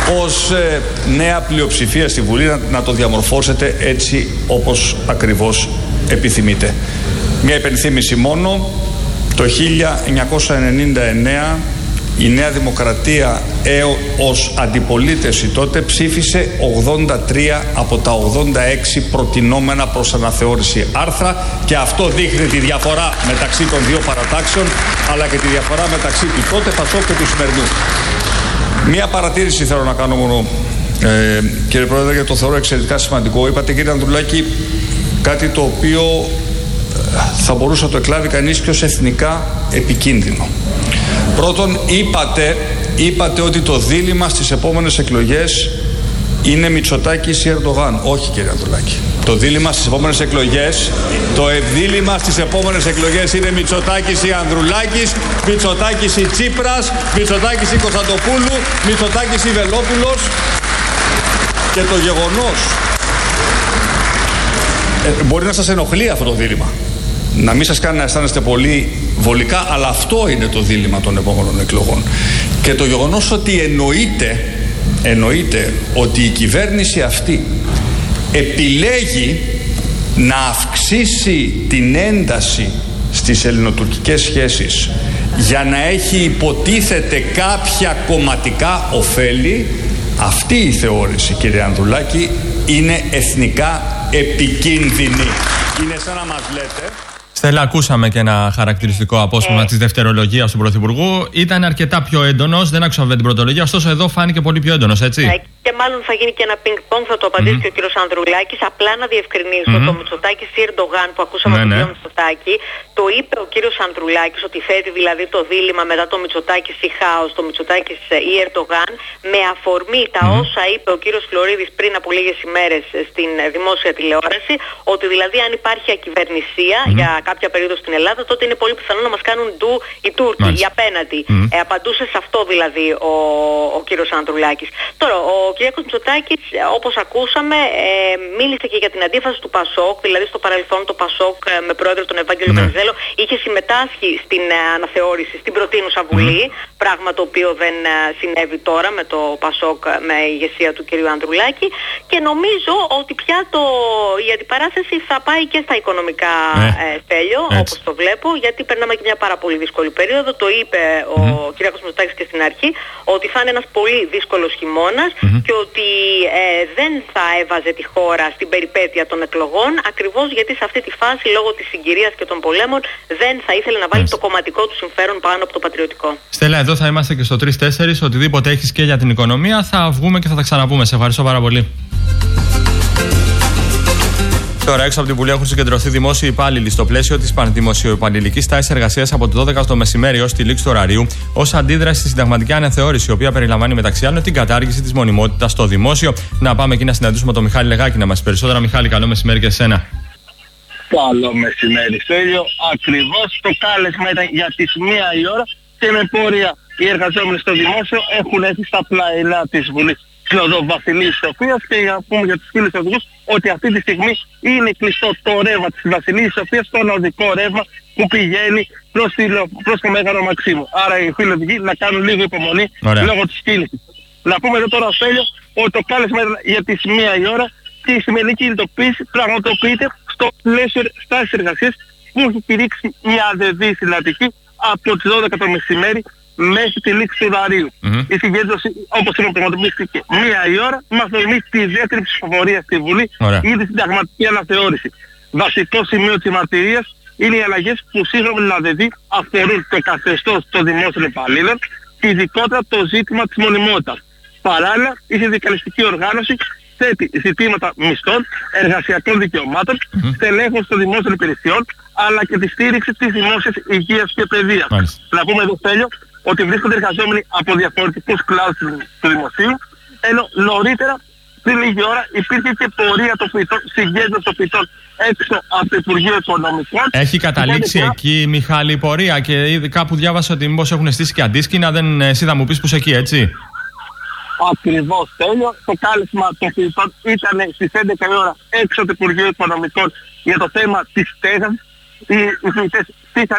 ως νέα πλειοψηφία στη Βουλή να το διαμορφώσετε έτσι όπως ακριβώς επιθυμείτε. Μια υπενθύμηση μόνο, το 1999 η Νέα Δημοκρατία ως αντιπολίτευση τότε ψήφισε 83 από τα 86 προτινόμενα προς αναθεώρηση άρθρα και αυτό δείχνει τη διαφορά μεταξύ των δύο παρατάξεων αλλά και τη διαφορά μεταξύ του τότε Πασόκ και του σημερινού. Μία παρατήρηση θέλω να κάνω μόνο, κύριε Πρόεδρε, γιατί το θεωρώ εξαιρετικά σημαντικό. Είπατε, κύριε Ανδρουλάκη, κάτι το οποίο θα μπορούσε να το εκλάβει κανείς και ως εθνικά επικίνδυνο. Πρώτον, είπατε ότι το δίλημμα στις επόμενες εκλογές είναι Μητσοτάκης ή Ερντογάν. Όχι, κύριε Ανδρουλάκη. Το δίλημμα στις επόμενες εκλογές, είναι Μητσοτάκης ή Ανδρουλάκης, Μητσοτάκης ή Τσίπρας, Μητσοτάκης ή Κωνσταντοπούλου, Μητσοτάκης ή Βελόπουλος. Και το γεγονός μπορεί να σας ενοχλεί αυτό το δίλημμα, να μην σας κάνει να αισθάνεστε πολύ βολικά, αλλά αυτό είναι το δίλημμα των επόμενων εκλογών. Και το γεγονός ότι εννοείται ότι η κυβέρνηση αυτή επιλέγει να αυξήσει την ένταση στις ελληνοτουρκικές σχέσεις για να έχει υποτίθεται κάποια κομματικά ωφέλη, αυτή η θεώρηση, κύριε Ανδρουλάκη, είναι εθνικά επικίνδυνη. Είναι σαν να μας λέτε... Στέλλα, ακούσαμε και ένα χαρακτηριστικό απόσπασμα της δευτερολογίας του Πρωθυπουργού. Ήταν αρκετά πιο έντονος, δεν άκουσα βέβαια την πρωτολογία, ωστόσο εδώ φάνηκε πολύ πιο έντονος, έτσι. Και μάλλον θα γίνει και ένα πινκ-πονγκ, θα το απαντήσει και ο κύριος Ανδρουλάκης. Απλά να διευκρινίσω, το Μητσοτάκης ή Ερντογάν που ακούσαμε από τον κύριο Μητσοτάκη, το είπε ο κύριος Ανδρουλάκης ότι θέτει δηλαδή το δίλημμα μετά το Μητσοτάκης ή χάος, το Μητσοτάκης ή Ερντογάν, με αφορμή τα όσα είπε ο κύριος Φλωρίδης πριν από λίγες ημέρες στην δημόσια τηλεόραση, ότι δηλαδή αν υπάρχει ακυβερνησία για κάποια περίοδο στην Ελλάδα, τότε είναι πολύ πιθανό να μας κάνουν ντου οι Τούρκοι, οι απέναντι. Απαντούσε σε αυτό δηλαδή ο κύριος Ανδρουλάκης. Τώρα, ο Κυριάκος Μητσοτάκης, όπως ακούσαμε, μίλησε και για την αντίφαση του Πασόκ, δηλαδή στο παρελθόν το Πασόκ με πρόεδρο τον Ευάγγελο Βενιζέλο είχε συμμετάσχει στην αναθεώρηση, στην προτείνουσα Βουλή, πράγμα το οποίο δεν συνέβη τώρα με το Πασόκ με ηγεσία του κυρίου Ανδρουλάκη, και νομίζω ότι πια η αντιπαράθεση θα πάει και στα οικονομικά, Στέλιο, όπως το βλέπω, γιατί περνάμε και μια πάρα πολύ δύσκολη περίοδο. Το είπε ο Κυριάκος Μητσοτάκης και στην αρχή, ότι θα είναι ένας πολύ δύσκολος χειμώνας και ότι δεν θα έβαζε τη χώρα στην περιπέτεια των εκλογών, ακριβώς γιατί σε αυτή τη φάση, λόγω της συγκυρίας και των πολέμων, δεν θα ήθελε να βάλει το κομματικό του συμφέρον πάνω από το πατριωτικό. Στέλλα, εδώ θα είμαστε και στο 3-4. Οτιδήποτε έχεις και για την οικονομία θα βγούμε και θα τα ξαναπούμε. Σε ευχαριστώ πάρα πολύ. Τώρα, έξω από την Βουλή έχουν συγκεντρωθεί δημόσιοι υπάλληλοι στο πλαίσιο της πανδημοσιοϊπαλληλικής τάξης εργασίας από το 12 το μεσημέρι ως τη λήξη του ωραρίου, ως αντίδραση στη συνταγματική αναθεώρηση, η οποία περιλαμβάνει μεταξύ άλλων την κατάργηση της μονιμότητας στο δημόσιο. Να πάμε εκεί να συναντήσουμε τον Μιχάλη Λεγάκη να μας πει περισσότερα. Μιχάλη, καλό μεσημέρι και εσένα. Καλό μεσημέρι, Στέλιο. Ακριβώς το κάλεσμα ήταν για τις 1 η ώρα και με πορεία οι εργαζόμενοι στο δημόσιο έχουν έρθει στα πλαϊνά της Βουλής. Στην οδό Βασιλής Σοφίας, και για να πούμε για τους φίλους οδηγούς ότι αυτή τη στιγμή είναι κλειστό το ρεύμα της Βασιλής Σοφίας, το οδικό ρεύμα που πηγαίνει προς το Μέγαρο Μαξίμου. Άρα οι φίλοι οδηγοί να κάνουν λίγο υπομονή λόγω της κίνησης. Να πούμε εδώ τώρα, Στέλιο, ότι το κάλεσμα ήταν για τις 1 η ώρα και η σημερινή κινητοποίηση πραγματοποιείται στο πλαίσιο στάσης εργασίας που έχει κηρύξει η ΑΔΔ συναντική από τις 12 το μεσημέρι μέχρι τη λήξη του ωραρίου. Η συγκέντρωση, όπως είπαμε, πραγματοποιήθηκε 1 η ώρα με αφορμή τη δεύτερη ψηφοφορία στη Βουλή για τη συνταγματική αναθεώρηση. Βασικό σημείο της μαρτυρίας είναι οι αλλαγές που σύγχρονα με την ΑΔΔ αφορούν το καθεστώς των δημόσιων υπαλλήλων και ειδικότερα το ζήτημα της μονιμότητας. Παράλληλα, η συνδικαλιστική οργάνωση θέτει ζητήματα μισθών, εργασιακών δικαιωμάτων, στελέχων των δημόσιων υπηρεσιών, αλλά και τη στήριξη της δημόσιας υγείας και παιδείας. Να πούμε εδώ, Στέλιο, ότι βρίσκονται εργαζόμενοι από διαφορετικούς κλάδους του δημοσίου, ενώ νωρίτερα, πριν λίγη ώρα, υπήρχε και πορεία των φοιτών, συγκέντρωση των φοιτών έξω από το Υπουργείο Οικονομικών. Έχει καταλήξει εκεί, Μιχάλη, η πορεία, και κάπου διάβασα ότι μήπως έχουν στήσει και αντίσκηνα, εσύ θα μου πεις πως εκεί, έτσι. Ακριβώς, Τέλειο. Το κάλεσμα των φοιτητών ήταν στις 11 η ώρα έξω από το Υπουργείο Οικονομικών για το θέμα της στέγασης. Οι φοιτητές στήσανε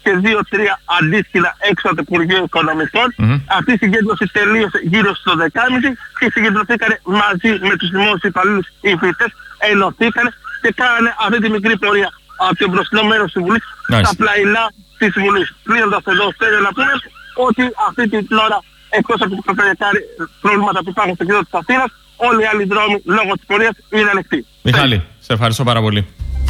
και 2-3 αντίστοιχα έξω από το Υπουργείο Οικονομικών. Αυτή η συγκέντρωση τελείωσε γύρω στο 10.30 και συγκεντρωθήκαν μαζί με τους δημόσιους υπαλλήλους οι φοιτητές, ενωθήκαν και κάνανε αυτή τη μικρή πορεία από το μπροστινό μέρος της Βουλής στα πλαϊνά της Βουλής. Κλείνοντας εδώ, θέλω να πούμε ότι αυτή την ώρα, εκτός από τα προβλήματα που υπάρχουν στο κέντρο της Αθήνας, όλοι οι άλλοι δρόμοι λόγω της πορείας είναι ανοιχτοί. Μιχάλη, σε ευχαριστώ πάρα πολύ.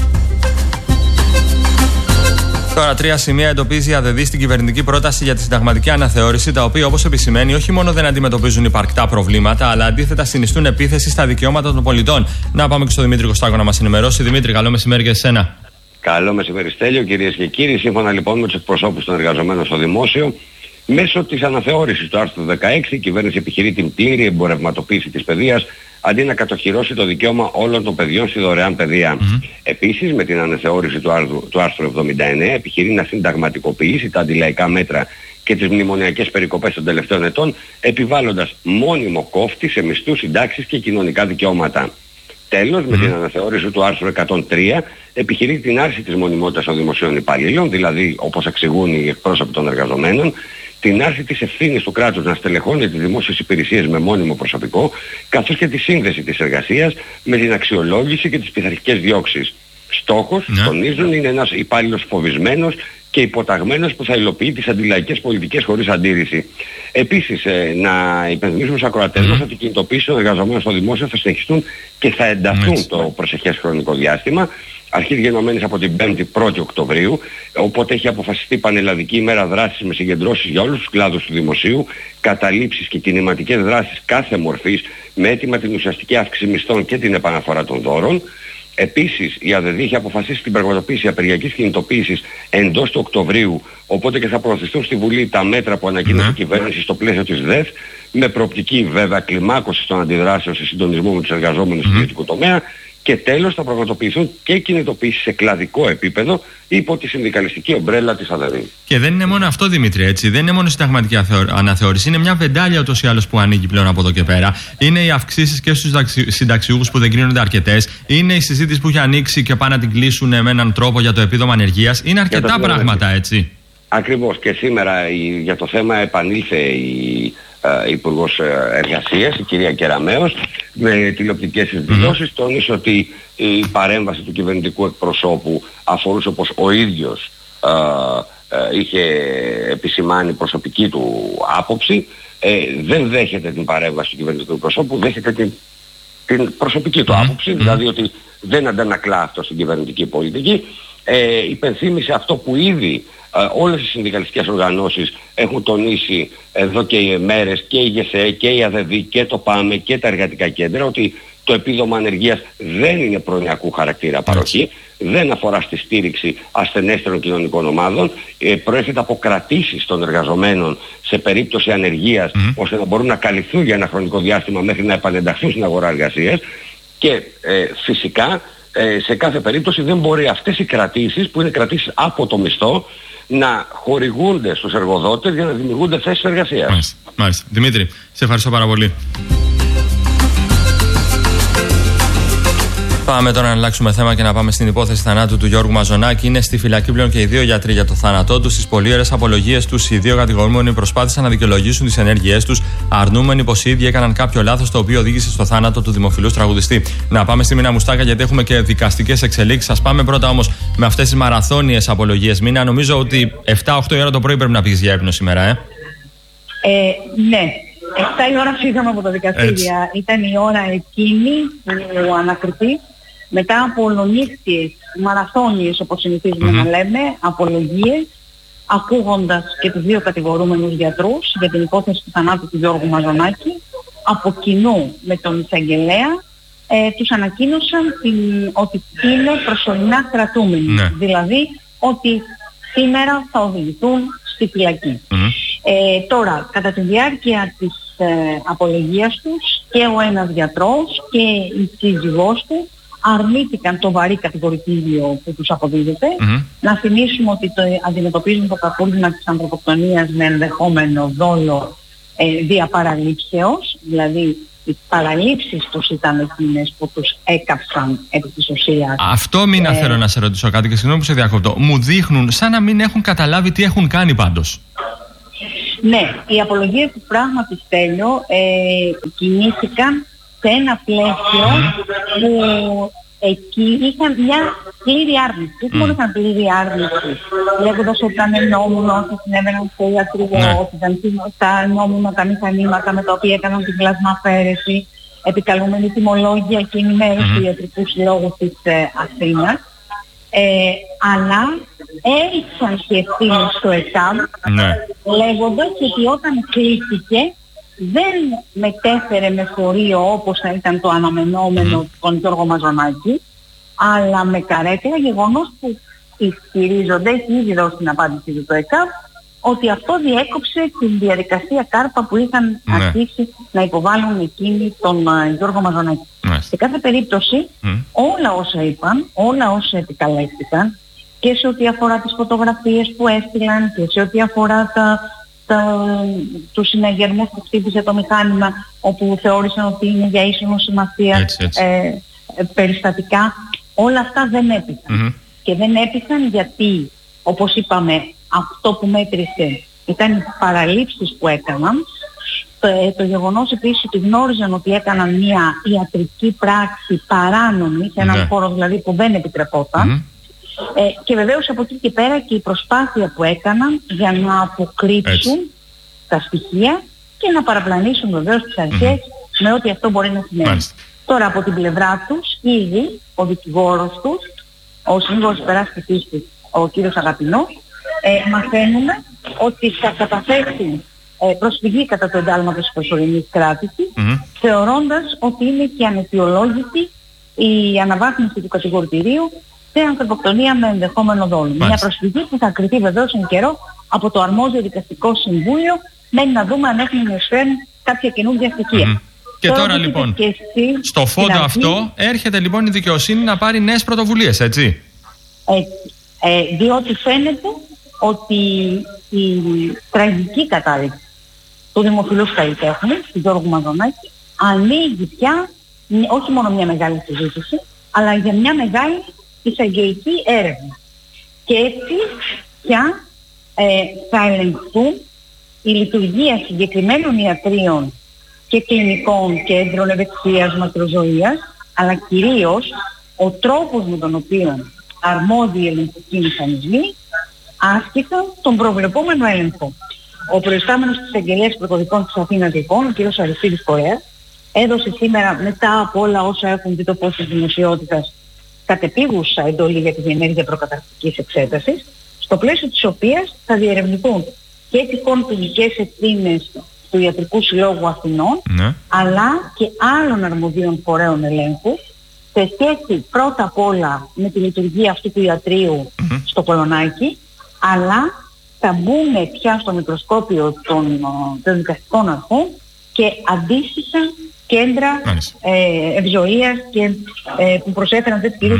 Τώρα, 3 σημεία εντοπίζει η ΑΔΔ στην κυβερνητική πρόταση για τη συνταγματική αναθεώρηση, τα οποία, όπως επισημαίνει, όχι μόνο δεν αντιμετωπίζουν υπαρκτά προβλήματα, αλλά αντίθετα συνιστούν επίθεση στα δικαιώματα των πολιτών. Να πάμε και στο Δημήτρη Κωστάκο να μας ενημερώσει. Δημήτρη, καλό μεσημέρι και σε εσένα. Καλό μεσημέρι, Στέλιο, κυρίες και κύριοι. Σύμφωνα λοιπόν με τους εκπροσώπους των εργαζομένων στο δημόσιο, μέσω της αναθεώρησης του άρθρου 16, η κυβέρνηση επιχειρεί την πλήρη εμπορευματοποίηση της παιδείας, αντί να κατοχυρώσει το δικαίωμα όλων των παιδιών στη δωρεάν παιδεία. Επίσης, με την αναθεώρηση του άρθρου 79, επιχειρεί να συνταγματικοποιήσει τα αντιλαϊκά μέτρα και τις μνημονιακές περικοπές των τελευταίων ετών, επιβάλλοντας μόνιμο κόφτη σε μισθούς, συντάξεις και κοινωνικά δικαιώματα. Τέλος, με την αναθεώρηση του άρθρου 103, επιχειρεί την άρση της μονιμότητας των δημοσίων υπαλλήλων, δηλαδή, όπως εξηγούν οι εκπρόσωποι των εργαζομένων, την άρση της ευθύνης του κράτους να στελεχώνει τις δημόσιες υπηρεσίες με μόνιμο προσωπικό, καθώς και τη σύνδεση της εργασίας με την αξιολόγηση και τις πειθαρχικές διώξεις. Στόχος, τονίζουν, είναι ένας υπάλληλος φοβισμένος και υποταγμένος που θα υλοποιεί τις αντιλαϊκές πολιτικές χωρίς αντίρρηση. Επίσης, να υπενθυμίσουμε στους ακροατές μας ότι οι κινητοποιήσεις των εργαζομένων στο δημόσιο θα συνεχιστούν και θα ενταθούν το προσεχές χρονικό διάστημα, αρχής γενομένης από την 5η Οκτωβρίου, οπότε έχει αποφασιστεί πανελλαδική ημέρα δράσης με συγκεντρώσεις για όλους τους κλάδους του δημοσίου, καταλήψεις και κινηματικές δράσεις κάθε μορφής, με αίτημα την ουσιαστική αύξηση μισθών και την επαναφορά των δώρων. Επίσης, η ΑΔΔ έχει αποφασίσει την πραγματοποίηση απεργιακής κινητοποίησης εντός του Οκτωβρίου, οπότε και θα προωθηθούν στη Βουλή τα μέτρα που ανακοίνωσε η κυβέρνηση στο πλαίσιο της ΔΕΘ, με προοπτική βέβαια κλιμάκωση των αντιδράσεων σε συντονισμό με τους εργαζόμενους του ιδιωτικού τομέα. Και τέλος, θα πραγματοποιηθούν και κινητοποιήσεις σε κλαδικό επίπεδο υπό τη συνδικαλιστική ομπρέλα της ΑΔΔ. Και δεν είναι μόνο αυτό, Δημήτρη, έτσι. Δεν είναι μόνο η συνταγματική αναθεώρηση. Είναι μια βεντάλια ούτως ή άλλως που ανοίγει πλέον από εδώ και πέρα. Είναι οι αυξήσεις και στους συνταξιούχους που δεν κρίνονται αρκετές. Είναι η συζήτηση που έχει ανοίξει και πάνε να την κλείσουν με έναν τρόπο για το επίδομα ανεργίας. Είναι αρκετά πράγματα, έτσι. Ακριβώς. Και σήμερα για το θέμα επανήλθε η Υπουργός Εργασίας, η κυρία Κεραμέως, με τηλεοπτικές δηλώσεις, τόνισε ότι η παρέμβαση του κυβερνητικού εκπροσώπου αφορούσε, όπως ο ίδιος είχε επισημάνει, προσωπική του άποψη. Δεν δέχεται την παρέμβαση του κυβερνητικού εκπροσώπου, δέχεται την προσωπική του άποψη, δηλαδή ότι δεν αντανακλά αυτό στην κυβερνητική πολιτική. Υπενθύμησε αυτό που ήδη όλες οι συνδικαλιστικές οργανώσεις έχουν τονίσει εδώ και μέρες, και η ΓΕΣΕ και η ΑΔΔ και το ΠΑΜΕ και τα εργατικά κέντρα, ότι το επίδομα ανεργίας δεν είναι προνοιακού χαρακτήρα παροχή, δεν αφορά στη στήριξη ασθενέστερων κοινωνικών ομάδων, προέρχεται από κρατήσεις των εργαζομένων σε περίπτωση ανεργίας, ώστε να μπορούν να καλυφθούν για ένα χρονικό διάστημα μέχρι να επανενταχθούν στην αγορά εργασίας, και φυσικά σε κάθε περίπτωση δεν μπορεί αυτές οι κρατήσεις, που είναι κρατήσεις από το μισθό, να χορηγούνται στους εργοδότες για να δημιουργούνται θέσεις εργασίας. Μάλιστα. Δημήτρη, σε ευχαριστώ πάρα πολύ. Πάμε τώρα να αλλάξουμε θέμα και να πάμε στην υπόθεση θανάτου του Γιώργου Μαζονάκη. Είναι στη φυλακή πλέον και οι 2 γιατροί για το θάνατό του. Στις πολύ ωραίες απολογίες τους, οι 2 κατηγορούμενοι προσπάθησαν να δικαιολογήσουν τις ενέργειές τους, αρνούμενοι πως οι ίδιοι έκαναν κάποιο λάθος το οποίο οδήγησε στο θάνατο του δημοφιλούς τραγουδιστή. Να πάμε στη Μίνα Μουστάκα, γιατί έχουμε και δικαστικές εξελίξεις. Ας πάμε πρώτα όμως με αυτές τις μαραθώνιες απολογίες. Μίνα, νομίζω ότι 7-8 η ώρα το πρωί πρέπει να πηγείς για ύπνο σήμερα, Ναι. 7 η ώρα φύγαμε από τα δικαστήρια. Ήταν η ώρα εκείνη που ο ανακριτής, μετά από ολονύχτιες, μαραθώνιες, όπως συνηθίζουμε να λέμε, απολογίες, ακούγοντας και τους 2 κατηγορούμενους γιατρούς για την υπόθεση του θανάτου του Γιώργου Μαζονάκη, από κοινού με τον εισαγγελέα, τους ανακοίνωσαν ότι είναι προσωρινά κρατούμενοι. Δηλαδή ότι σήμερα θα οδηγηθούν στη φυλακή. Τώρα, κατά τη διάρκεια της απολογίας τους, και ο ένας γιατρός και η σύζυγός του αρνήθηκαν το βαρύ κατηγορητήριο που τους αποδίδεται. Να θυμίσουμε ότι αντιμετωπίζουν το κακούργημα της ανθρωποκτονίας με ενδεχόμενο δόλο δια παραλήψεως, δηλαδή οι παραλήψεις τους ήταν εκείνες που τους έκαψαν επί της ουσίας. Αυτό μήνα θέλω να σε ρωτήσω κάτι και συγγνώμη που σε διακόπτω. Μου δείχνουν σαν να μην έχουν καταλάβει τι έχουν κάνει πάντως. Ναι, οι απολογίες του πράγματι, Στέλιο, κινήθηκαν σε ένα πλαίσιο που εκεί είχαν μια πλήρη άρνηση. Όχι μόνο είχαν πλήρη άρνηση, λέγοντας ότι ήταν νόμιμο, ότι συνέβαιναν στο ιατρικό, ότι ήταν τα νόμιμα τα μηχανήματα με τα οποία έκαναν την πλασμαφέρεση, επικαλούμενοι τιμολόγια και ενημέρωση του Ιατρικού Συλλόγου της Αθήνας. Αλλά έριξαν και ευθύνες στο ΕΚΑΒ, λέγοντας ότι όταν κλείστηκε δεν μετέφερε με φορείο όπως θα ήταν το αναμενόμενο τον Γιώργο Μαζονάκη, αλλά με καρέκλα, γεγονός που ισχυρίζονται, έχει ήδη δώσει την απάντηση του ΕΚΑΒ, ότι αυτό διέκοψε την διαδικασία κάρπα που είχαν αρχίσει να υποβάλουν εκείνοι τον Γιώργο Μαζονάκη. Σε κάθε περίπτωση όλα όσα είπαν, όλα όσα επικαλέστηκαν και σε ό,τι αφορά τις φωτογραφίες που έστειλαν και σε ό,τι αφορά τους συναγερμούς που χτύπησε το μηχάνημα, όπου θεώρησαν ότι είναι για ίσονο σημασία περιστατικά, όλα αυτά δεν έπειξαν. Και δεν έπειξαν γιατί, όπως είπαμε, αυτό που μέτρησε ήταν οι παραλήψεις που έκαναν, το γεγονός επίσης ότι γνώριζαν ότι έκαναν μια ιατρική πράξη παράνομη σε έναν χώρο δηλαδή που δεν επιτρεπόταν, και βεβαίως από εκεί και πέρα και η προσπάθεια που έκαναν για να αποκρύψουν τα στοιχεία και να παραπλανήσουν βεβαίως τις αρχές με ό,τι αυτό μπορεί να σημαίνει. Τώρα από την πλευρά τους ήδη ο δικηγόρος τους, ο σύμβολος υπεράσπισης τους, ο κύριος Αγαπηνός, μαθαίνουμε ότι θα καταθέσει προσφυγή κατά το εντάλμα της προσωρινής κράτησης, θεωρώντας ότι είναι και αναιτιολόγητη η αναβάθμιση του κατηγορητηρίου σε ανθρωποκτονία με ενδεχόμενο δόλο. Μια προσφυγή που θα κριθεί βεβαίως εν καιρό από το αρμόδιο δικαστικό συμβούλιο, μέχρι να δούμε αν έχουν εισφέρει κάποια καινούργια στοιχεία. Και τώρα λοιπόν, στο φόντο αυτό έρχεται λοιπόν η δικαιοσύνη να πάρει νέες πρωτοβουλίες, έτσι. Διότι φαίνεται ότι η τραγική κατάληξη του δημοφιλούς καλλιτέχνη, του Γιώργου Μαζονάκη, ανοίγει πια όχι μόνο μια μεγάλη συζήτηση, αλλά για μια μεγάλη εισαγγελική έρευνα. Και έτσι πια θα ελεγχθούν η λειτουργία συγκεκριμένων ιατρίων και κλινικών κέντρων ευεξίας μακροζωίας, αλλά κυρίως ο τρόπος με τον οποίο αρμόδιοι ελεγκτικοί μηχανισμοί άσκησαν τον προβλεπόμενο έλεγχο. Ο προϊστάμενος της Αγγελίας Πρωτοδικών της Αθήνας, λοιπόν, ο κ. Αριστίδης Κορέας, έδωσε σήμερα, μετά από όλα όσα έχουν δει το φως της δημοσιότητας, κατεπίγουσα εντολή για τη διενέργεια προκαταρκτικής εξέτασης, στο πλαίσιο της οποίας θα διερευνηθούν και τυχόν ποινικές ευθύνες του Ιατρικού Συλλόγου Αθηνών, αλλά και άλλων αρμοδίων φορέων ελέγχου, σε σχέση πρώτα απ' όλα με τη λειτουργία αυτού του ιατρείου στο Κολονάκι, αλλά θα μπουν πια στο μικροσκόπιο των δικαστικών αρχών και αντίστοιχα κέντρα ευζοίας και που προσέφεραν τέτοιες κυρίως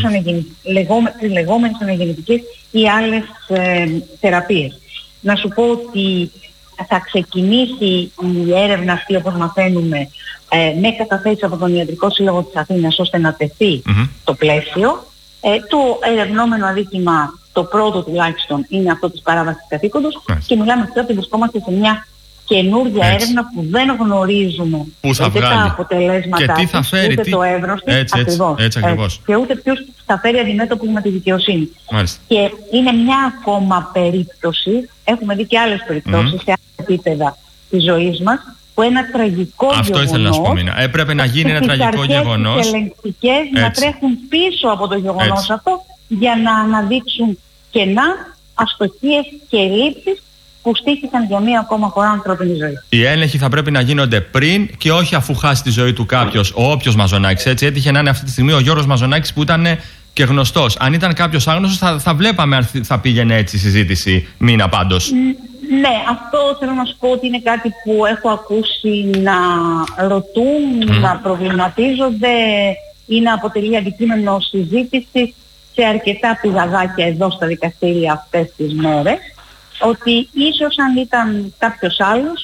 τις λεγόμενες αναγεννητικές ή άλλες θεραπείες. Να σου πω ότι θα ξεκινήσει η έρευνα αυτή, όπως μαθαίνουμε, με καταθέσεις από τον Ιατρικό Σύλλογο της Αθήνας, ώστε να τεθεί το πλαίσιο. Το ερευνόμενο αδίκημα, το πρώτο τουλάχιστον, είναι αυτό της παράβασης καθήκοντος, και μιλάμε τώρα ότι βρισκόμαστε σε μια καινούργια έρευνα που δεν γνωρίζουμε ούτε τα αποτελέσματα και τι θα φέρει, ούτε το εύρος της, ακριβώς. Και ούτε ποιους θα φέρει αντιμέτωπους με τη δικαιοσύνη. Και είναι μια ακόμα περίπτωση, έχουμε δει και άλλες περιπτώσεις σε άλλα επίπεδα της ζωής μας, που ένα τραγικό αυτό γεγονός, ήθελα να σου πω, Μίνα. Έπρεπε να γίνει ένα τραγικό γεγονός. Οι ελεγκτικές να τρέχουν πίσω από το γεγονός αυτό για να αναδείξουν κενά, αστοχίες και ελλείψεις που στήθηκαν για μία ακόμα φορά ανθρώπινη ζωή. Οι έλεγχοι θα πρέπει να γίνονται πριν και όχι αφού χάσει τη ζωή του κάποιος, ο όποιος Μαζονάκης. Έτσι έτυχε να είναι αυτή τη στιγμή ο Γιώργος Μαζονάκης, που ήταν και γνωστός. Αν ήταν κάποιος άγνωστος, θα βλέπαμε αν θα πήγαινε έτσι η συζήτηση. Μήνα πάντως. Ναι, αυτό θέλω να σου πω ότι είναι κάτι που έχω ακούσει να ρωτούν, να προβληματίζονται ή να αποτελεί αντικείμενο συζήτηση σε αρκετά πηγαδάκια εδώ στα δικαστήρια αυτές τις μέρες, ότι ίσως αν ήταν κάποιος άλλος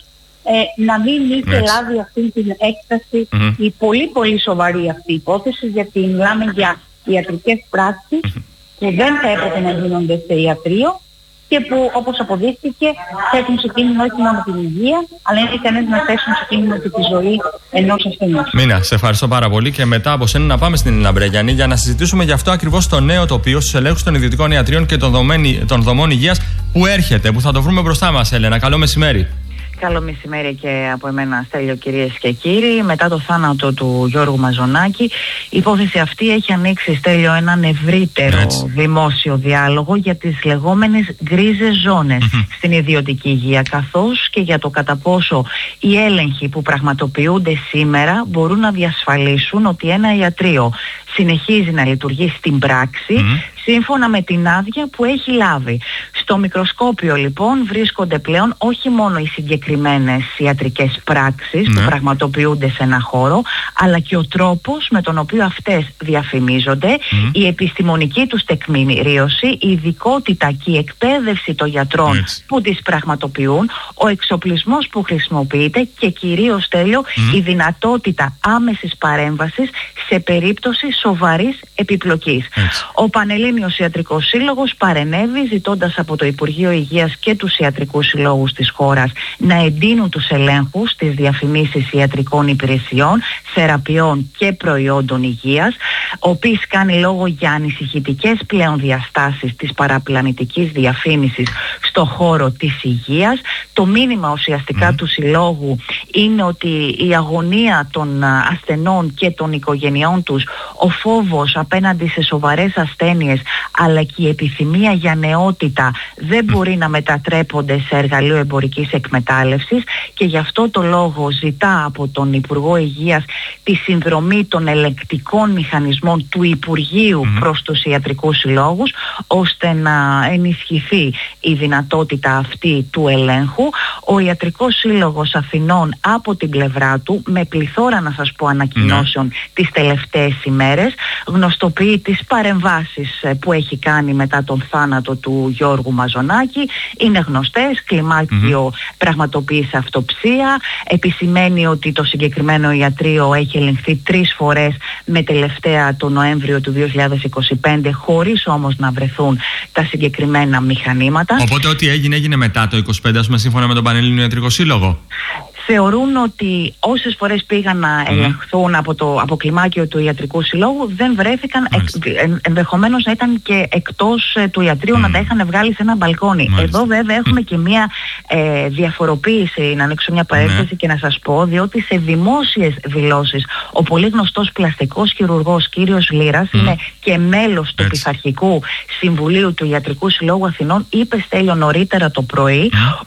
να μην είχε λάβει αυτή την έκταση η πολύ πολύ σοβαρή αυτή υπόθεση, γιατί μιλάμε για ιατρικές πράξεις που δεν θα έπρεπε να γίνονται σε ιατρείο και που, όπως αποδείχθηκε, θέτουν σε κίνδυνο όχι μόνο την υγεία, αλλά είναι ικανές να θέσουν σε κίνδυνο και τη ζωή ενός ασθενούς. Μίνα, σε ευχαριστώ πάρα πολύ και μετά από σένα να πάμε στην Έλληνα Μπρεγιανή για να συζητήσουμε γι' αυτό ακριβώς το νέο τοπίο στους ελέγχους των ιδιωτικών ιατρίων και των δομών υγείας που έρχεται, που θα το βρούμε μπροστά μας, Έλενα. Καλό μεσημέρι. Καλό μεσημέρι και από εμένα, Στέλιο, κυρίες και κύριοι. Μετά το θάνατο του Γιώργου Μαζονάκη, η υπόθεση αυτή έχει ανοίξει, Στέλιο, έναν ευρύτερο δημόσιο διάλογο για τις λεγόμενες γκρίζες ζώνες στην ιδιωτική υγεία, καθώς και για το κατά πόσο οι έλεγχοι που πραγματοποιούνται σήμερα μπορούν να διασφαλίσουν ότι ένα ιατρείο συνεχίζει να λειτουργεί στην πράξη σύμφωνα με την άδεια που έχει λάβει. Στο μικροσκόπιο λοιπόν βρίσκονται πλέον όχι μόνο οι συγκεκριμένες ιατρικές πράξεις που πραγματοποιούνται σε ένα χώρο, αλλά και ο τρόπος με τον οποίο αυτές διαφημίζονται, η επιστημονική τους τεκμηρίωση, η ειδικότητα και η εκπαίδευση των γιατρών που τις πραγματοποιούν, ο εξοπλισμός που χρησιμοποιείται και κυρίως, Τέλειο, η δυνατότητα άμεσης παρέμβασης σε περίπτωση σοβαρής επιπλοκής. Ο Πανελλήνιος Ιατρικός Σύλλογος παρενέβη ζητώντας από το Υπουργείο Υγείας και τους ιατρικούς συλλόγους της χώρας να εντείνουν τους ελέγχους στις διαφημίσεις ιατρικών υπηρεσιών, θεραπείων και προϊόντων υγείας, ο οποίος κάνει λόγο για ανησυχητικές πλέον διαστάσεις της παραπλανητικής διαφήμισης στο χώρο της υγείας. Το μήνυμα ουσιαστικά του συλλόγου είναι ότι η αγωνία των ασθενών και των οικογενειών τους, ο φόβος απέναντι σε σοβαρές ασθένειες, αλλά και η επιθυμία για νεότητα δεν μπορεί να μετατρέπονται σε εργαλείο εμπορικής εκμετάλλευσης, και γι' αυτό το λόγο ζητά από τον Υπουργό Υγείας τη συνδρομή των ελεγκτικών μηχανισμών του Υπουργείου προς τους ιατρικούς συλλόγους, ώστε να ενισχυθεί η δυνατότητα αυτή του ελέγχου. Ο Ιατρικός Σύλλογος Αθηνών από την πλευρά του, με πληθώρα να σας πω ανακοινώσεων τις τελευταίες ημέρες, γνωστοποιεί τις παρεμβάσεις που έχει κάνει μετά τον θάνατο του Γιώργου Μαζονάκη. Είναι γνωστές, κλιμάκιο πραγματοποίησε αυτοψία, επισημαίνει ότι το συγκεκριμένο ιατρείο έχει ελεγχθεί 3 φορές, με τελευταία το Νοέμβριο του 2025, χωρίς όμως να βρεθούν τα συγκεκριμένα μηχανήματα. Οπότε ό,τι έγινε μετά το 25, ας πούμε, σύμφωνα με τον Πανελλήνιο Ιατρικό Σύλλογο. Θεωρούν ότι όσες φορές πήγαν να ελεγχθούν από κλιμάκιο του Ιατρικού Συλλόγου δεν βρέθηκαν, ενδεχομένως να ήταν και εκτός του ιατρείου, να τα είχαν βγάλει σε ένα μπαλκόνι. Εδώ βέβαια έχουμε και μια διαφοροποίηση, να ανοίξω μια παρένθεση και να σας πω, διότι σε δημόσιες δηλώσεις ο πολύ γνωστός πλαστικός χειρουργός κύριος Λύρας είναι και μέλος του Πειθαρχικού Συμβουλίου του Ιατρικού Συλλόγου Αθηνών. Είπε, Στέλιο, νωρίτερα το πρωί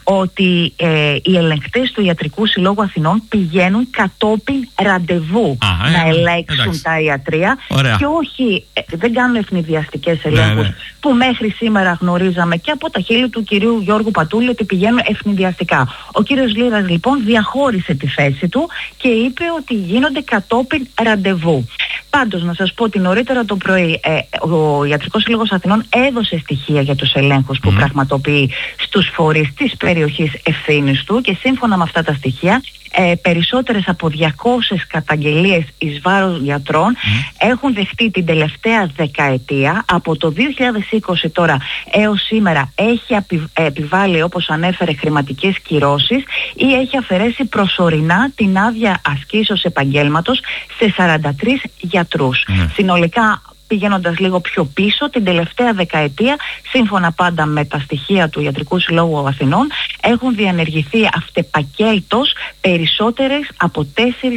ότι οι ελεγκτές του Ιατρικού Συλλόγου Αθηνών πηγαίνουν κατόπιν ραντεβού να ελέγξουν τα ιατρεία και όχι, δεν κάνουν ευνηδιαστικές ελέγχους που μέχρι σήμερα γνωρίζαμε και από τα χείλη του κυρίου Γιώργου Πατούλη ότι πηγαίνουν ευνηδιαστικά. Ο κύριος Λύρας λοιπόν διαχώρισε τη θέση του και είπε ότι γίνονται κατόπιν ραντεβού. Πάντως να σας πω ότι νωρίτερα το πρωί ο Ιατρικός Σύλλογος Αθηνών έδωσε στοιχεία για τους ελέγχους που πραγματοποιεί στους φορείς της περιοχής ευθύνης του, και σύμφωνα με αυτά τα στοιχεία περισσότερες από 200 καταγγελίες εις βάρος γιατρών έχουν δεχτεί την τελευταία δεκαετία. Από το 2020 τώρα έως σήμερα έχει επιβάλει, όπως ανέφερε, χρηματικές κυρώσεις ή έχει αφαιρέσει προσωρινά την άδεια ασκήσεως επαγγέλματος σε 43 γιατρούς. Συνολικά, πηγαίνοντας λίγο πιο πίσω, την τελευταία δεκαετία, σύμφωνα πάντα με τα στοιχεία του Ιατρικού Συλλόγου Αθηνών, έχουν διενεργηθεί αυτεπακέλτος περισσότερες από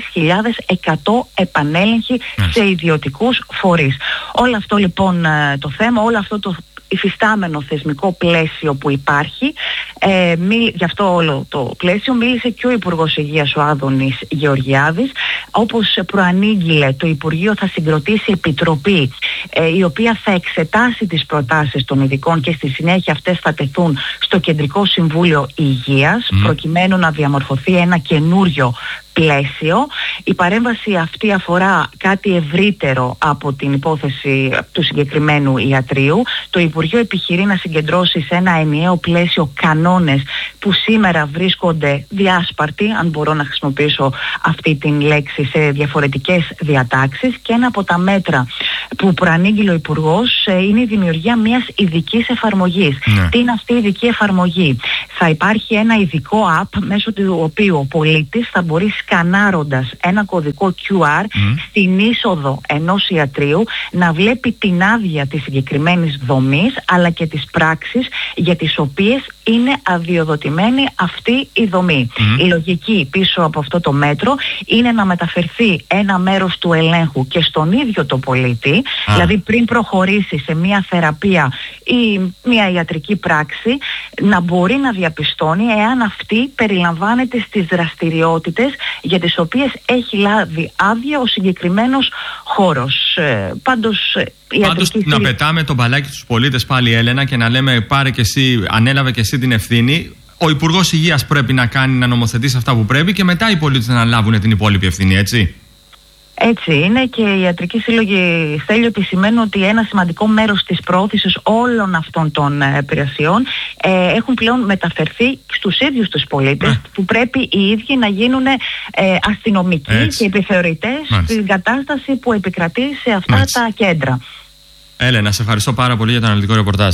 4.100 επανέλεγχοι σε ιδιωτικούς φορείς. Όλο αυτό λοιπόν το θέμα, όλο αυτό το υφιστάμενο θεσμικό πλαίσιο που υπάρχει, γι' αυτό όλο το πλαίσιο μίλησε και ο Υπουργός Υγείας, ο Άδωνης Γεωργιάδης. Όπως προανήγγειλε, το Υπουργείο θα συγκροτήσει επιτροπή η οποία θα εξετάσει τις προτάσεις των ειδικών και στη συνέχεια αυτές θα τεθούν στο Κεντρικό Συμβούλιο Υγείας προκειμένου να διαμορφωθεί ένα καινούριο πλαίσιο. Η παρέμβαση αυτή αφορά κάτι ευρύτερο από την υπόθεση του συγκεκριμένου ιατρείου. Το Υπουργείο επιχειρεί να συγκεντρώσει σε ένα ενιαίο πλαίσιο κανόνες που σήμερα βρίσκονται διάσπαρτοι, αν μπορώ να χρησιμοποιήσω αυτή την λέξη, σε διαφορετικές διατάξεις, και ένα από τα μέτρα που προανήγγειλε ο Υπουργός είναι η δημιουργία μιας ειδικής εφαρμογής. Τι είναι αυτή η ειδική εφαρμογή? Θα υπάρχει ένα ειδικό app μέσω του οποίου ο πολίτης θα μπορεί, σκανάροντας ένα κωδικό QR στην είσοδο ενός ιατρείου, να βλέπει την άδεια της συγκεκριμένης δομής αλλά και τις πράξεις για τις οποίες είναι αδειοδοτημένη αυτή η δομή. Η λογική πίσω από αυτό το μέτρο είναι να μεταφερθεί ένα μέρος του ελέγχου και στον ίδιο το πολίτη, δηλαδή πριν προχωρήσει σε μια θεραπεία ή μια ιατρική πράξη, να μπορεί να διαπιστώνει εάν αυτή περιλαμβάνεται στις δραστηριότητες για τις οποίες έχει λάβει άδεια ο συγκεκριμένος χώρος. Πάντως να πετάμε τον μπαλάκι στους πολίτες πάλι, Έλενα, και να λέμε πάρε και εσύ, ανέλαβε και εσύ την ευθύνη. Ο Υπουργός Υγείας πρέπει να κάνει, να νομοθετήσει αυτά που πρέπει και μετά οι πολίτες να αναλάβουν την υπόλοιπη ευθύνη, έτσι. Έτσι είναι, και οι ιατρικοί σύλλογοι, Στέλιο, επισημαίνουν ότι ένα σημαντικό μέρος της προώθησης όλων αυτών των υπηρεσιών έχουν πλέον μεταφερθεί στους ίδιους τους πολίτες, που πρέπει οι ίδιοι να γίνουν αστυνομικοί και επιθεωρητές στην κατάσταση που επικρατεί σε αυτά τα κέντρα. Έλενα, σε ευχαριστώ πάρα πολύ για το αναλυτικό ρεπορτάζ.